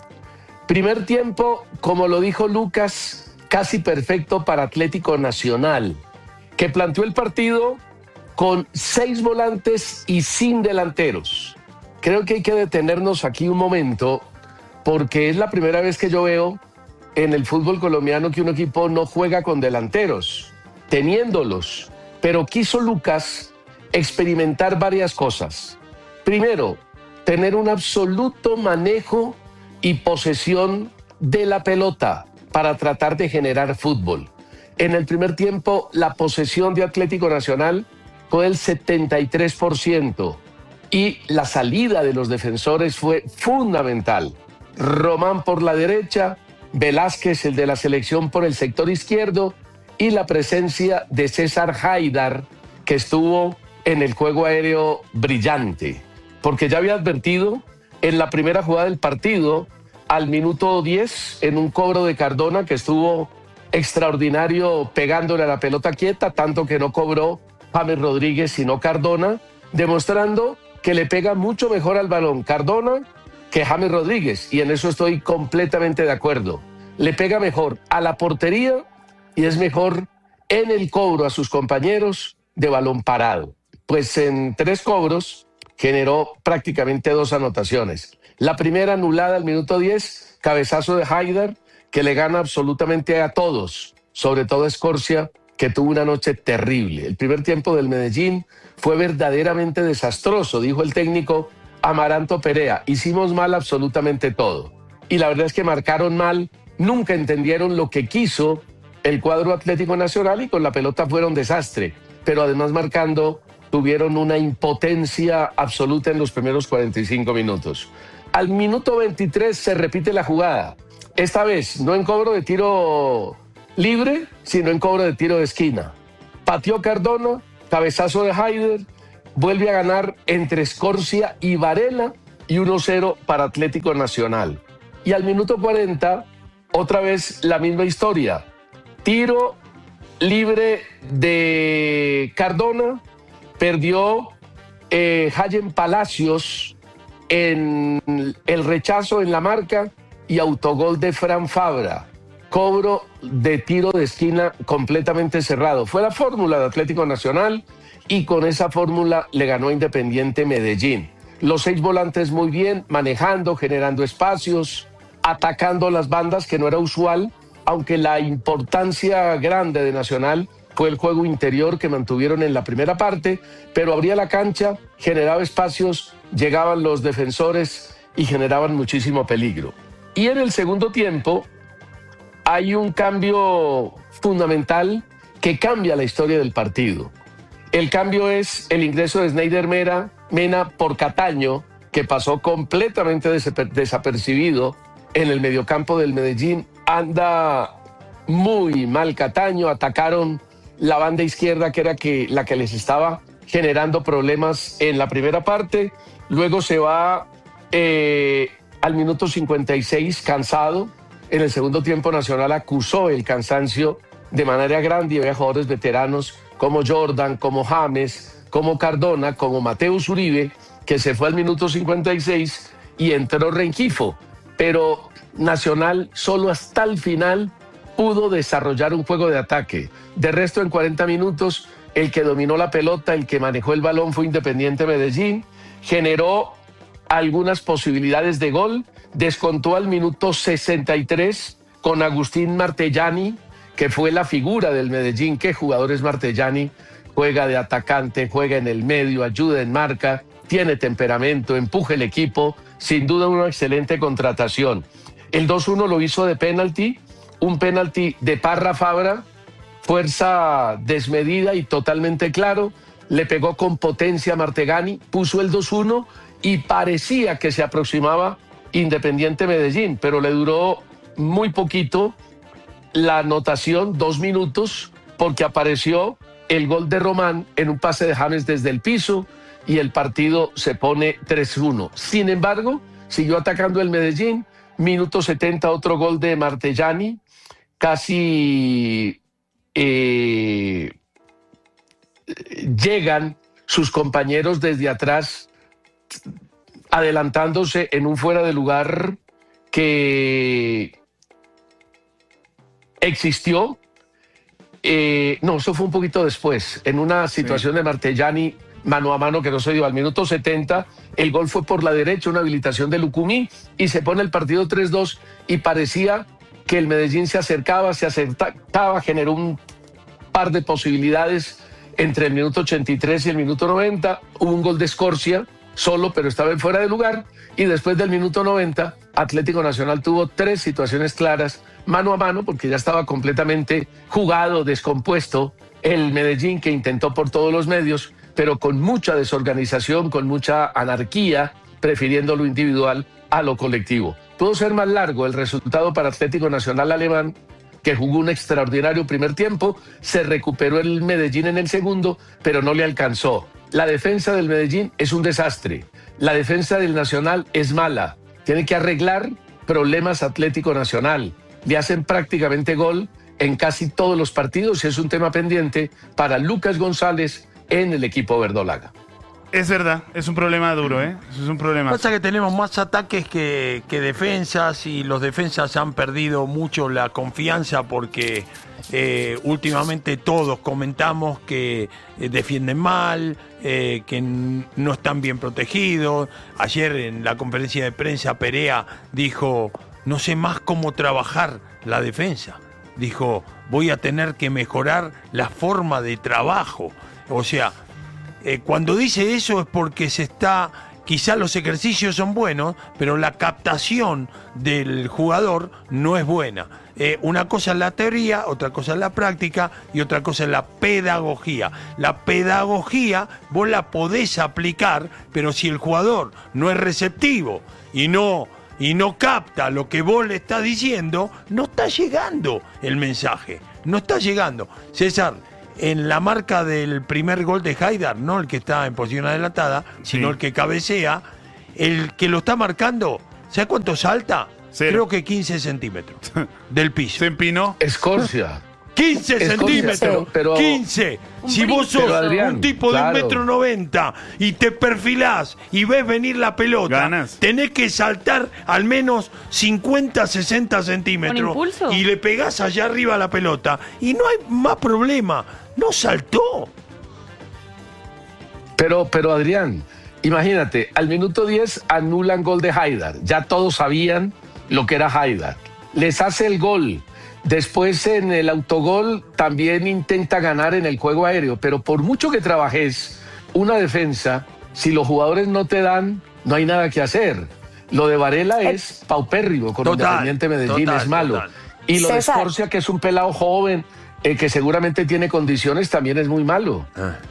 Primer tiempo, como lo dijo Lucas, casi perfecto para Atlético Nacional, que planteó el partido con seis volantes y sin delanteros. Creo que hay que detenernos aquí un momento, porque es la primera vez que yo veo en el fútbol colombiano que un equipo no juega con delanteros, teniéndolos. Pero quiso Lucas experimentar varias cosas. Primero, tener un absoluto manejo y posesión de la pelota para tratar de generar fútbol. En el primer tiempo, la posesión de Atlético Nacional fue del setenta y tres por ciento y la salida de los defensores fue fundamental. Román por la derecha, Velázquez, el de la selección, por el sector izquierdo, y la presencia de César Haidar, que estuvo en el juego aéreo brillante. Porque ya había advertido en la primera jugada del partido, al minuto diez, en un cobro de Cardona que estuvo extraordinario pegándole a la pelota quieta, tanto que no cobró James Rodríguez sino Cardona, demostrando que le pega mucho mejor al balón Cardona que James Rodríguez, y en eso estoy completamente de acuerdo. Le pega mejor a la portería y es mejor en el cobro a sus compañeros de balón parado. Pues en tres cobros generó prácticamente dos anotaciones. La primera anulada al minuto diez, cabezazo de Haidar, que le gana absolutamente a todos, sobre todo a Escorcia, que tuvo una noche terrible. El primer tiempo del Medellín fue verdaderamente desastroso, dijo el técnico Amaranto Perea. Hicimos mal absolutamente todo. Y la verdad es que marcaron mal, nunca entendieron lo que quiso el cuadro Atlético Nacional y con la pelota fueron desastre. pero además marcando, tuvieron una impotencia absoluta en los primeros cuarenta y cinco minutos. Al minuto veintitrés se repite la jugada, esta vez no en cobro de tiro libre, sino en cobro de tiro de esquina. Pateó Cardona, cabezazo de Haider, vuelve a ganar entre Scorcia y Varela y uno cero para Atlético Nacional. Y al minuto cuarenta, otra vez la misma historia. Tiro libre de Cardona, perdió eh, Hayen Palacios en el rechazo en la marca y autogol de Fran Fabra. Cobro de tiro de esquina completamente cerrado. Fue la fórmula de Atlético Nacional y con esa fórmula le ganó Independiente Medellín. Los seis volantes muy bien, manejando, generando espacios, atacando las bandas, que no era usual, aunque la importancia grande de Nacional fue el juego interior que mantuvieron en la primera parte, pero abría la cancha, generaba espacios, llegaban los defensores y generaban muchísimo peligro. Y en el segundo tiempo hay un cambio fundamental que cambia la historia del partido. El cambio es el ingreso de Sneijder Mera, Mena por Cataño, que pasó completamente desapercibido en el mediocampo del Medellín. Anda muy mal Cataño, atacaron la banda izquierda, que era que, la que les estaba generando problemas en la primera parte. Luego se va eh, al minuto cincuenta y seis cansado. En el segundo tiempo Nacional acusó el cansancio de manera grande y había jugadores veteranos como Jordan, como James, como Cardona, como Mateus Uribe, que se fue al minuto cincuenta y seis y entró Rengifo. Pero Nacional solo hasta el final pudo desarrollar un juego de ataque. De resto, en cuarenta minutos, el que dominó la pelota, el que manejó el balón fue Independiente Medellín, generó algunas posibilidades de gol, descontó al minuto sesenta y tres con Agustín Martellani, que fue la figura del Medellín. ¿Qué jugador es Martellani? Juega de atacante, juega en el medio, ayuda en marca, tiene temperamento, empuja el equipo, sin duda una excelente contratación. El dos uno lo hizo de penalti, un penalti de Parra Fabra, fuerza desmedida y totalmente claro, le pegó con potencia a Martegani, puso el dos uno y parecía que se aproximaba Independiente Medellín, pero le duró muy poquito la anotación, dos minutos, porque apareció el gol de Román en un pase de James desde el piso y el partido se pone tres uno. Sin embargo, siguió atacando el Medellín, minuto setenta, otro gol de Martellani, casi eh, llegan sus compañeros desde atrás, adelantándose en un fuera de lugar que existió. Eh, no, eso fue un poquito después, en una situación sí. de Martellani mano a mano que no se dio. Al minuto setenta, el gol fue por la derecha, una habilitación de Lucumí, y se pone el partido tres dos, y parecía que el Medellín se acercaba, se acercaba, generó un par de posibilidades entre el minuto ochenta y tres y el minuto noventa, hubo un gol de Scorcia, solo, pero estaba en fuera de lugar, y después del minuto noventa, Atlético Nacional tuvo tres situaciones claras, mano a mano, porque ya estaba completamente jugado, descompuesto, el Medellín, que intentó por todos los medios, pero con mucha desorganización, con mucha anarquía, prefiriendo lo individual a lo colectivo. Pudo ser más largo el resultado para Atlético Nacional alemán, que jugó un extraordinario primer tiempo, se recuperó el Medellín en el segundo, pero no le alcanzó. La defensa del Medellín es un desastre, la defensa del Nacional es mala, tiene que arreglar problemas Atlético Nacional, le hacen prácticamente gol en casi todos los partidos y es un tema pendiente para Lucas González en el equipo verdolaga. Es verdad, es un problema duro, ¿eh? Es un problema. Pasa que tenemos más ataques que, que defensas y los defensas han perdido mucho la confianza porque eh, últimamente todos comentamos que eh, defienden mal, eh, que n- no están bien protegidos. Ayer en la conferencia de prensa Perea dijo, no sé más cómo trabajar la defensa. Dijo, voy a tener que mejorar la forma de trabajo. O sea, eh, cuando dice eso es porque se está quizás los ejercicios son buenos, pero la captación del jugador no es buena. Eh, una cosa es la teoría, otra cosa es la práctica y otra cosa es la pedagogía. La pedagogía vos la podés aplicar, pero si el jugador no es receptivo y no, y no capta lo que vos le estás diciendo, no está llegando el mensaje, no está llegando. César, en la marca del primer gol de Haidar, no el que está en posición adelantada, Sí. sino el que cabecea, el que lo está marcando, ¿sabes cuánto salta? Cero. Creo que quince centímetros del piso. Se empinó. Escorcia. quince Escorcia, centímetros. pero- quince. Si vos sos Pero, Adrián, un tipo de un claro. metro noventa y te perfilás y ves venir la pelota, Ganas. tenés que saltar al menos cincuenta, sesenta centímetros. Con impulso. Y le pegás allá arriba a la pelota. Y no hay más problema. No saltó. Pero, pero Adrián, imagínate, al minuto diez anulan gol de Haidar. Ya todos sabían lo que era Haidar. Les hace el gol. Después en el autogol también intenta ganar en el juego aéreo. Pero por mucho que trabajes una defensa, si los jugadores no te dan, no hay nada que hacer. Lo de Varela es paupérrimo con Total, Independiente Medellín, total, es malo. total. Y lo de César. Escorcia, que es un pelado joven, eh, que seguramente tiene condiciones, también es muy malo.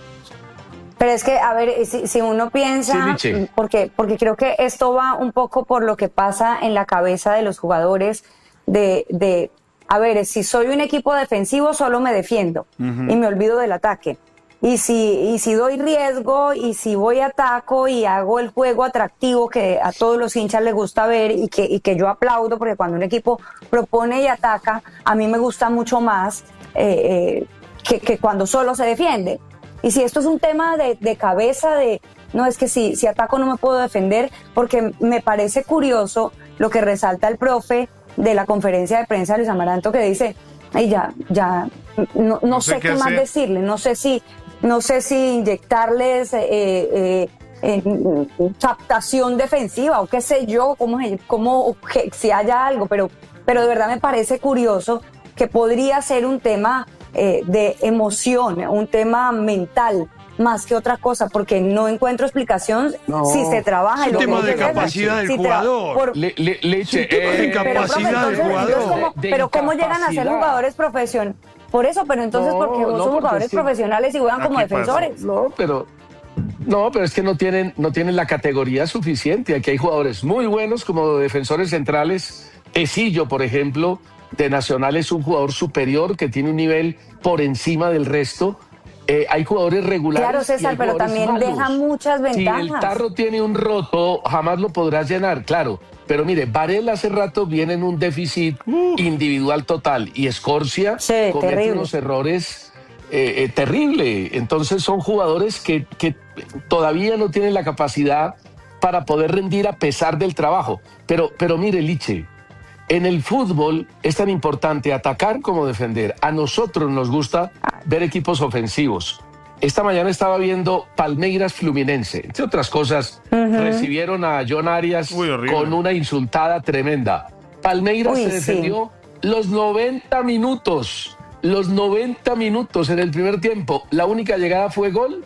Pero es que, a ver, si, si uno piensa, Sí, Liche. porque, porque creo que esto va un poco por lo que pasa en la cabeza de los jugadores, de, de a ver, si soy un equipo defensivo, solo me defiendo y me olvido del ataque. Y si, y si doy riesgo, y si voy a ataco y hago el juego atractivo que a todos los hinchas les gusta ver y que, y que yo aplaudo, porque cuando un equipo propone y ataca, a mí me gusta mucho más eh, eh, que, que cuando solo se defiende. Y si esto es un tema de, de cabeza, de no es que si, si ataco no me puedo defender, porque me parece curioso lo que resalta el profe de la conferencia de prensa de Luis Amaranto, que dice, ay, ya, ya, no, no, No sé, sé qué, qué más hacer. decirle, no sé si, no sé si inyectarles eh, eh, eh, captación defensiva o qué sé yo, cómo, cómo que, si haya algo, pero, pero de verdad me parece curioso que podría ser un tema eh, de emoción, un tema mental, más que otra cosa, porque no encuentro explicación No. si se trabaja. Es y un lo que tema de dice César, capacidad del si tra- jugador. por- Le, le, Leche, Es un tema de eh, pero, profe, capacidad del entonces, jugador. entonces, ¿cómo- De pero ¿cómo llegan a ser incapacidad. jugadores profesionales? Por eso, pero entonces, No, porque no, son porque jugadores es que- profesionales y juegan como Aquí pasa. defensores. No, pero no, pero es que no tienen, no tienen la categoría suficiente. Aquí hay jugadores muy buenos como defensores centrales. Esillo, por ejemplo, de Nacional es un jugador superior que tiene un nivel por encima del resto. Eh, hay jugadores regulares. Claro, y César, hay pero jugadores también malos. deja muchas ventajas. Si el tarro tiene un roto, jamás lo podrás llenar, claro. Pero mire, Varela hace rato viene en un déficit individual total y Escorcia Sí, comete terrible. unos errores eh, eh, terrible. Entonces son jugadores que, que todavía no tienen la capacidad para poder rendir a pesar del trabajo. Pero, pero mire, Liche, en el fútbol es tan importante atacar como defender. A nosotros nos gusta ver equipos ofensivos. Esta mañana estaba viendo Palmeiras Fluminense. Entre otras cosas, recibieron a John Arias Uy, horrible. con una insultada tremenda. Palmeiras Uy, se sí. defendió los noventa minutos. Los noventa minutos en el primer tiempo. La única llegada fue gol.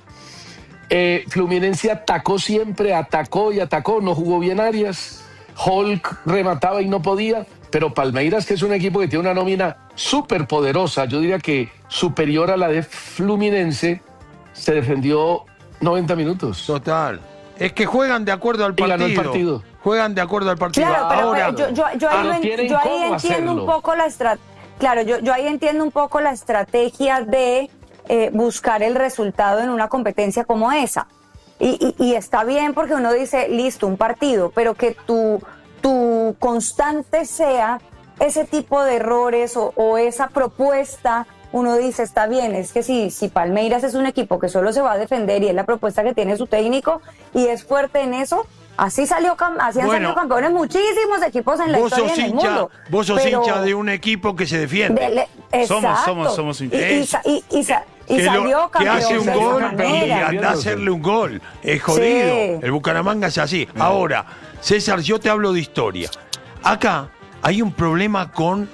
Eh, Fluminense atacó siempre, atacó y atacó. No jugó bien Arias. Hulk remataba y no podía. Pero Palmeiras, que es un equipo que tiene una nómina súper poderosa, yo diría que superior a la de Fluminense, se defendió noventa minutos. Total. Es que juegan de acuerdo al Y ganó partido. el partido. Juegan de acuerdo al partido. Claro, pero Ahora, pero yo, yo, yo ahí, Ah, no lo en- tienen yo ahí cómo entiendo un hacerlo. poco la estrategia. Claro, yo, yo ahí entiendo un poco la estrategia de eh, buscar el resultado en una competencia como esa. Y, y, y está bien porque uno dice, listo, un partido, pero que tu, tu constante sea ese tipo de errores o, o esa propuesta. Uno dice, está bien, es que si, si Palmeiras es un equipo que solo se va a defender y es la propuesta que tiene su técnico y es fuerte en eso, así salió cam- así han Bueno, salido campeones muchísimos equipos en la vos historia sos y en el hincha, mundo. vos sos Pero hincha de un equipo que se defiende. de- le- Somos, exacto. somos, somos hinchas. Y, y, sa- y, y sa- y que, lo- salió que campeón hace un de esa gol y manera. anda a hacerle un gol. Es jodido. Sí. El Bucaramanga es así. Ahora, César, yo te hablo de historia. Acá hay un problema con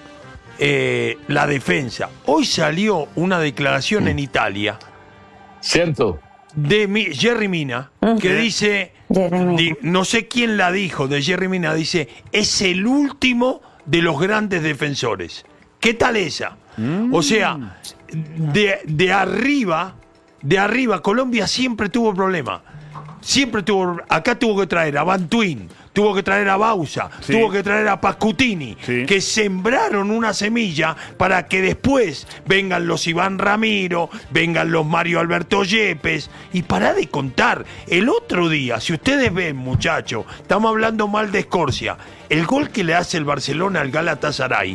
eh, la defensa. Hoy salió una declaración en Italia ¿Cierto? de Mi- Jerry Mina que dice Jerry Mina. Di- no sé quién la dijo, de Jerry Mina, dice, es el último de los grandes defensores. ¿Qué tal esa? Mm. O sea, de, de arriba, de arriba, Colombia siempre tuvo problemas. Siempre tuvo, acá tuvo que traer a Bantuín, tuvo que traer a Bausa, sí. tuvo que traer a Pascutini, sí. que sembraron una semilla para que después vengan los Iván Ramiro, vengan los Mario Alberto Yepes, y pará de contar. El otro día, si ustedes ven, muchachos, estamos hablando mal de Escorcia, el gol que le hace el Barcelona al Galatasaray,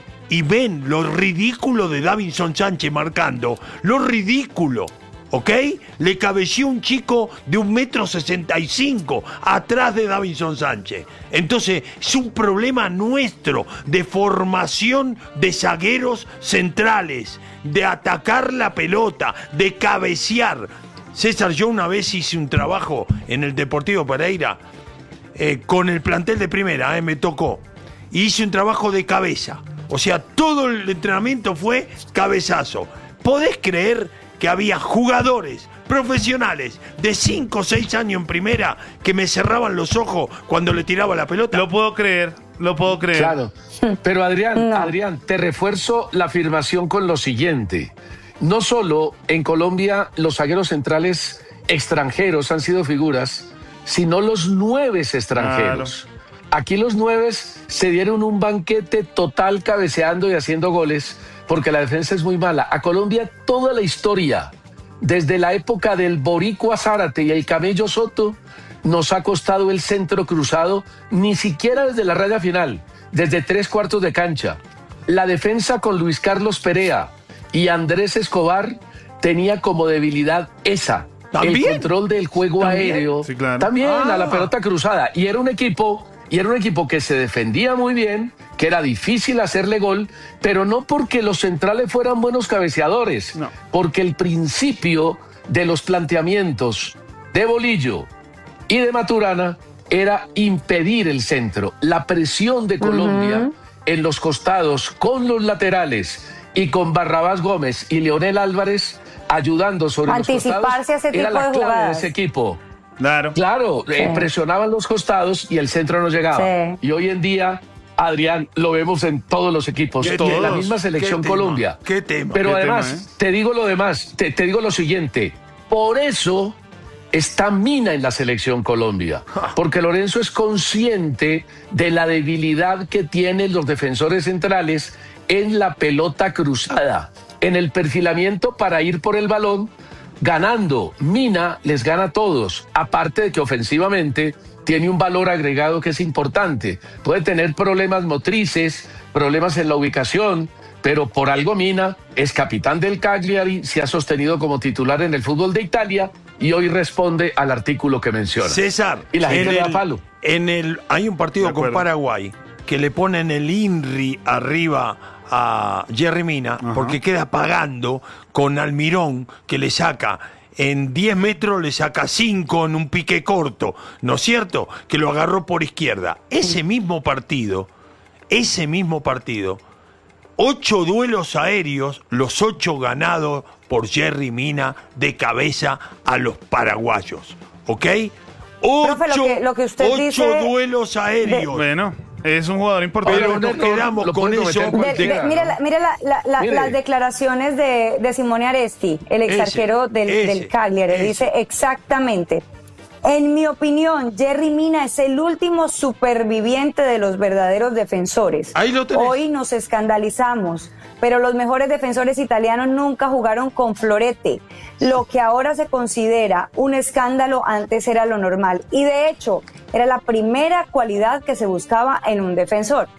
y ven lo ridículo de Davinson Sánchez marcando, lo ridículo. ¿Ok? Le cabeció un chico de un metro sesenta y cinco atrás de Davinson Sánchez. Entonces, es un problema nuestro de formación de zagueros centrales, de atacar la pelota, de cabecear. César, yo una vez hice un trabajo en el Deportivo Pereira eh, con el plantel de primera, eh, me tocó. Y hice un trabajo de cabeza. O sea, todo el entrenamiento fue cabezazo. ¿Podés creer que había jugadores profesionales de cinco o seis años en primera que me cerraban los ojos cuando le tiraba la pelota? Lo puedo creer, lo puedo creer. Claro, pero Adrián, no. Adrián, te refuerzo la afirmación con lo siguiente. No solo en Colombia los zagueros centrales extranjeros han sido figuras, sino los nueves extranjeros. Claro. Aquí los nueves se dieron un banquete total cabeceando y haciendo goles, porque la defensa es muy mala. A Colombia toda la historia, desde la época del Boricua Zárate y el Camello Soto, nos ha costado el centro cruzado, ni siquiera desde la raya final, desde tres cuartos de cancha. La defensa con Luis Carlos Perea y Andrés Escobar tenía como debilidad esa, ¿también? El control del juego ¿También? aéreo, sí, claro. también ah. a la pelota cruzada. Y era un equipo, y era un equipo que se defendía muy bien, que era difícil hacerle gol, pero no porque los centrales fueran buenos cabeceadores, no. porque el principio de los planteamientos de Bolillo y de Maturana era impedir el centro. La presión de Colombia uh-huh. en los costados, con los laterales y con Barrabás Gómez y Leonel Álvarez ayudando sobre anticiparse los costados, a ese tipo era la de clave jugadas. de ese equipo. Claro, claro sí. eh, presionaban los costados y el centro no llegaba. Sí. Y hoy en día, Adrián, lo vemos en todos los equipos, en la misma selección ¿Qué Colombia. ¿Qué tema? Pero ¿Qué además, tema, eh? te digo lo demás, te, te digo lo siguiente, por eso está Mina en la selección Colombia, porque Lorenzo es consciente de la debilidad que tienen los defensores centrales en la pelota cruzada, en el perfilamiento para ir por el balón, ganando. Mina les gana a todos, aparte de que ofensivamente tiene un valor agregado que es importante. Puede tener problemas motrices, problemas en la ubicación, pero por algo Mina es capitán del Cagliari, se ha sostenido como titular en el fútbol de Italia y hoy responde al artículo que menciona. César, y la gente en le da el, palo. En el, hay un partido con Paraguay que le ponen el INRI arriba a Jerry Mina, ajá, porque queda pagando con Almirón, que le saca en diez metros, le saca cinco en un pique corto, ¿no es cierto? Que lo agarró por izquierda. Ese mismo partido, ese mismo partido, ocho duelos aéreos, los ocho ganados por Jerry Mina de cabeza a los paraguayos, ¿ok? Ocho, Profe, lo que, lo que usted ocho dice duelos aéreos. De... Bueno, es un jugador importante. Pero nos quedamos con eso. De, de, mire la, mire, la, la, la, mire las declaraciones de, de Simone Aresti, el ex arquero del, ese, del Cagliari. Ese. Dice exactamente: en mi opinión, Jerry Mina es el último superviviente de los verdaderos defensores. Ahí lo tenés. Hoy nos escandalizamos, pero los mejores defensores italianos nunca jugaron con florete. Lo que ahora se considera un escándalo antes era lo normal. Y de hecho, era la primera cualidad que se buscaba en un defensor.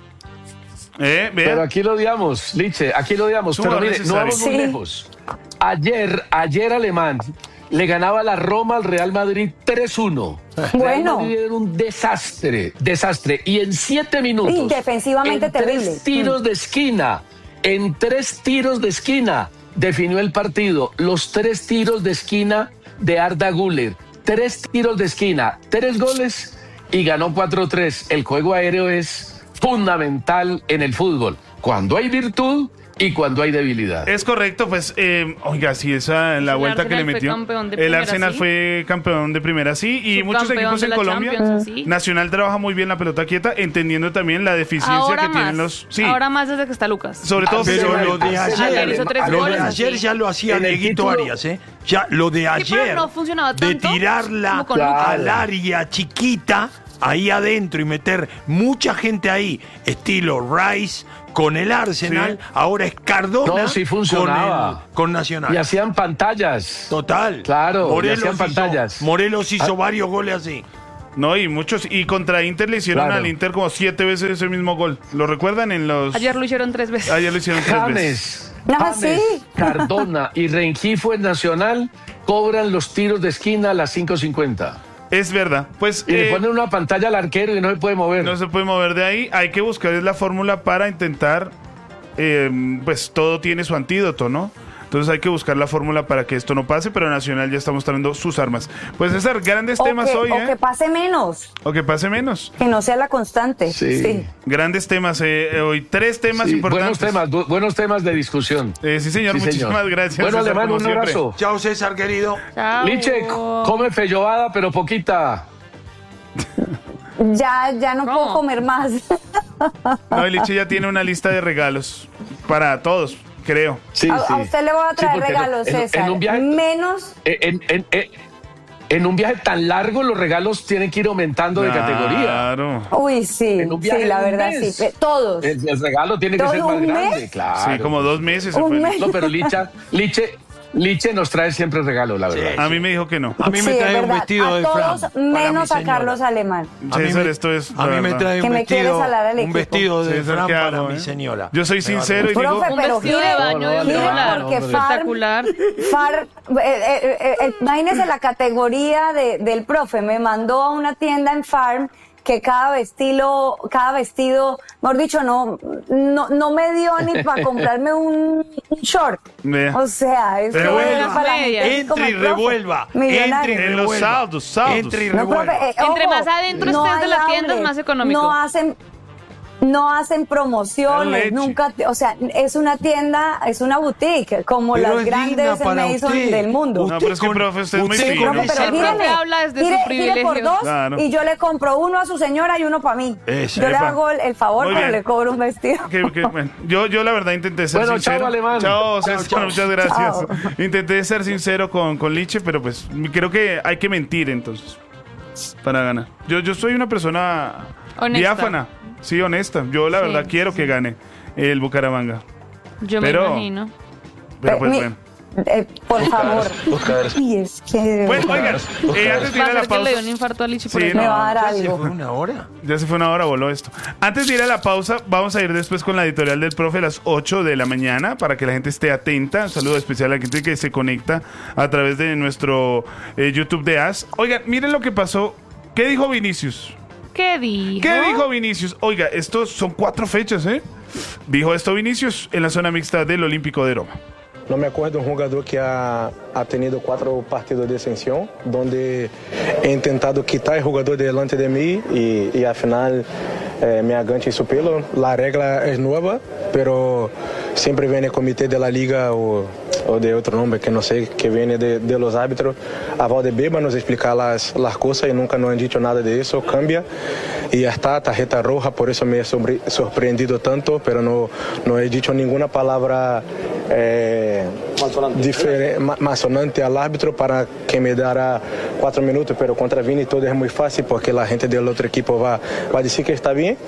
Eh, pero aquí lo odiamos, Liche, aquí lo odiamos. Pero mire, no vamos muy sí. lejos. Ayer, ayer Alemán le ganaba la Roma al Real Madrid tres uno. Bueno. Era un desastre, desastre. Y en siete minutos. Y defensivamente en terrible. Tres tiros de esquina. En tres tiros de esquina definió el partido. Los tres tiros de esquina de Arda Güler. Tres tiros de esquina, tres goles y ganó cuatro tres. El juego aéreo es fundamental en el fútbol. Cuando hay virtud y cuando hay debilidad. Es correcto, pues, eh, oiga, sí, esa la El vuelta que le Arsenal fue metió. campeón de El primera, Arsenal sí. fue campeón de primera, sí, y muchos Subcampeón equipos de en la Colombia. Champions, sí. Nacional trabaja muy bien la pelota quieta, entendiendo también la deficiencia Ahora que más, tienen los. Sí, ahora más desde que está Lucas. sobre todo Pero físicamente. lo de Ayer hizo tres ayer, lo de goles, ayer así. ya lo hacía En el Dieguito título- Arias, ¿eh? Ya lo de pero ayer, no funcionaba de tanto tirarla como con Lucas. al área chiquita, ahí adentro y meter mucha gente ahí, estilo Rice con el Arsenal, Sí. ahora es Cardona No, sí funcionaba. con, el- con Nacional. Y hacían pantallas. Total. Claro, y Morelos hacían hizo- pantallas. Morelos hizo Ah. varios goles así. No, y muchos. Y contra Inter le hicieron Claro. al Inter como siete veces ese mismo gol. ¿Lo recuerdan en los. Ayer lo hicieron tres veces. Ayer lo hicieron tres veces. James, Ah, James, sí. Cardona y Rengifo en Nacional cobran los tiros de esquina a las cinco cincuenta. Es verdad. Pues. Y le eh, ponen una pantalla al arquero y no se puede mover. No se puede mover de ahí. Hay que buscar la fórmula para intentar. eh, pues todo tiene su antídoto, ¿no? Entonces hay que buscar la fórmula para que esto no pase, pero Nacional ya está mostrando sus armas. Pues César, grandes O temas que, hoy, o ¿eh? que pase menos, O que pase menos. que no sea la constante. Sí. Sí. Grandes temas eh, hoy. Tres temas Sí, importantes. buenos temas, bu- buenos temas de discusión. Eh, sí, señor. Sí, Muchísimas señor. gracias. Bueno, César, Alemán, como un siempre. abrazo. Chao, César, querido. Chao. Liche, come feijoada, pero poquita. Ya, ya no ¿Cómo? puedo comer más. No, el Liche ya tiene una lista de regalos para todos, creo. Sí, a, sí. a usted le voy a Sí, traer porque regalos, en- en César. un viaje- Menos. En, en- en- en un viaje tan largo, los regalos tienen que ir aumentando de categoría. Claro. Uy, sí. En un viaje Sí, la de un verdad, mes. sí. Eh, Todos. El, el regalo tiene que ¿Todo ser más un grande, mes? claro. Sí, como dos meses se Un fue. mes. No, pero Licha, Liche, Liche nos trae siempre regalos, la verdad. A mí me dijo que no. A mí Sí, me es trae un verdad. vestido a de todos, Fran. para mi menos a señora. Carlos Alemán. A mí César, me- esto es. A mí la me verdad. trae Que un me quiere vestido, salar al un equipo. vestido de César, Fran ¿qué para hago, mi eh? señora. Yo soy Me sincero y va a- digo. Profe, Un pero vestido gire, de baño de un gire dólar. porque Far, Espectacular. Far, eh, eh, eh, eh, imagínese la categoría de- del profe, me mandó a una tienda en Farm que cada vestido, cada vestido, mejor dicho, no, no, no me dio ni para comprarme un, un short. Vea. O sea, es que Revuelva. era para la gente así como Entre y el profe, revuelva. millonario. Entre y En los revuelva. saldos, saldos. Entre y No, revuelva. profe, eh, Entre ojo, más adentro estés de hay la tienda, es outlet, más económico. No hacen, no hacen Leche. promociones, nunca, o sea, es una tienda, es una boutique, como Pero las es digna grandes para Mason usted. del mundo. No, pero es que, con- profe, usted es muy usted fino. con Profe, esa pero El profe gíreme, habla desde gire, su gire por privilegio. dos Claro. y yo le compro uno a su señora y uno para mí. Eso, yo le epa. hago el, el favor, Muy pero bien. le cobro un vestido. Que- que, bueno, yo, yo la verdad intenté ser Bueno, sincero. chao, Alemán. Chao, Chao, César, chao. muchas gracias. Chao. Intenté ser sincero con, con Liche, pero pues creo que hay que mentir entonces para ganar. Yo, yo soy una persona Honesta. diáfana, sí, honesta. Yo la Sí, verdad quiero que gane el Bucaramanga. Yo Pero- me imagino. Pero pues Mi- bueno. eh, por favor. Ay, es que... Pues oigan, eh, antes de ir Va a a la ser que le pausa. dio un infarto a Lichi por Sí, eso. no. me va a dar ¿Ya se algo. fue una hora? Ya se fue una hora, voló esto. Antes de ir a la pausa, vamos a ir después con la editorial del profe a las ocho de la mañana para que la gente esté atenta. Un saludo especial a la gente que se conecta a través de nuestro eh, YouTube de As. Oigan, miren lo que pasó. ¿Qué dijo Vinicius? ¿Qué dijo? ¿Qué dijo Vinicius? Oiga, estos son cuatro fechas, ¿eh? Dijo esto Vinicius en la zona mixta del Olímpico de Roma. No me acuerdo de un jugador que ha, ha tenido cuatro partidos de exención, donde he intentado quitar el jugador delante de mí y, y al final eh, me aganché su pelo. La regla es nueva, pero siempre viene el comité de la liga o, o de otro nombre que no sé, que viene de, de los árbitros a Valdebeba nos explicar las, las cosas y nunca nos han dicho nada de eso, cambia y ya está, tarjeta roja, por eso me he sobre- sorprendido tanto, pero no, no he dicho ninguna palabra eh, diferente, ma- más sonante al árbitro para que me dará cuatro minutos, pero contra Vini todo es muy fácil porque la gente del otro equipo va, va a decir que está bien,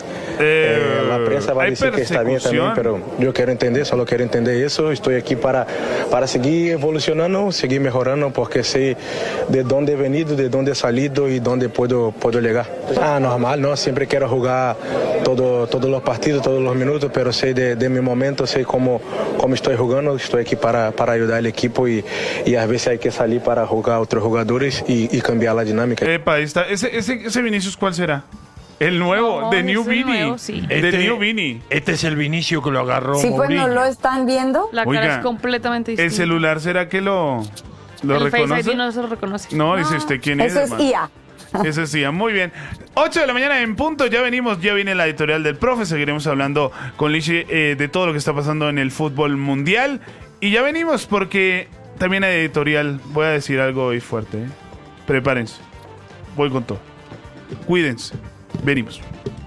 eh, la prensa va a hay decir que está bien también, persecución. pero yo quiero entender, solo quiero entender eso, estoy aquí para, para seguir evolucionando, seguir mejorando porque sé de dónde he venido, de dónde he salido y dónde puedo, puedo llegar. Ah, normal, no, siempre quiero jugar todo, todos los partidos, todos los minutos, pero sé de, de mi momento, sé cómo, cómo estoy jugando, estoy aquí para, para ayudar al equipo y, y a veces hay que salir para jugar a otros jugadores y, y cambiar la dinámica. Epa, ahí está. ¿Ese, ese, ese Vinicius cuál será? El nuevo, No, de ese New es el Vini. nuevo, sí. De New Vini. Este es el Vinicio que lo agarró Si pues no Mourinho. lo están viendo, La Oiga, cara es completamente distinta. ¿El celular será que lo, lo el Face reconoce? I D no se lo reconoce. No, dice usted quién es. eso es hermano? I A. Eso sí, muy bien. ocho de la mañana en punto, ya venimos, ya viene la editorial del profe, seguiremos hablando con Lichi eh, de todo lo que está pasando en el fútbol mundial. Y ya venimos porque también hay editorial, voy a decir algo hoy fuerte, ¿eh? Prepárense, voy con todo. Cuídense, venimos.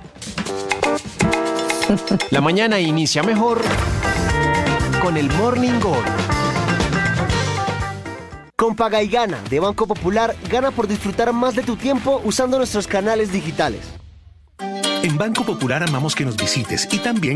La mañana inicia mejor con el Morning Gol. Con Paga y Gana de Banco Popular, gana por disfrutar más de tu tiempo usando nuestros canales digitales. En Banco Popular amamos que nos visites y también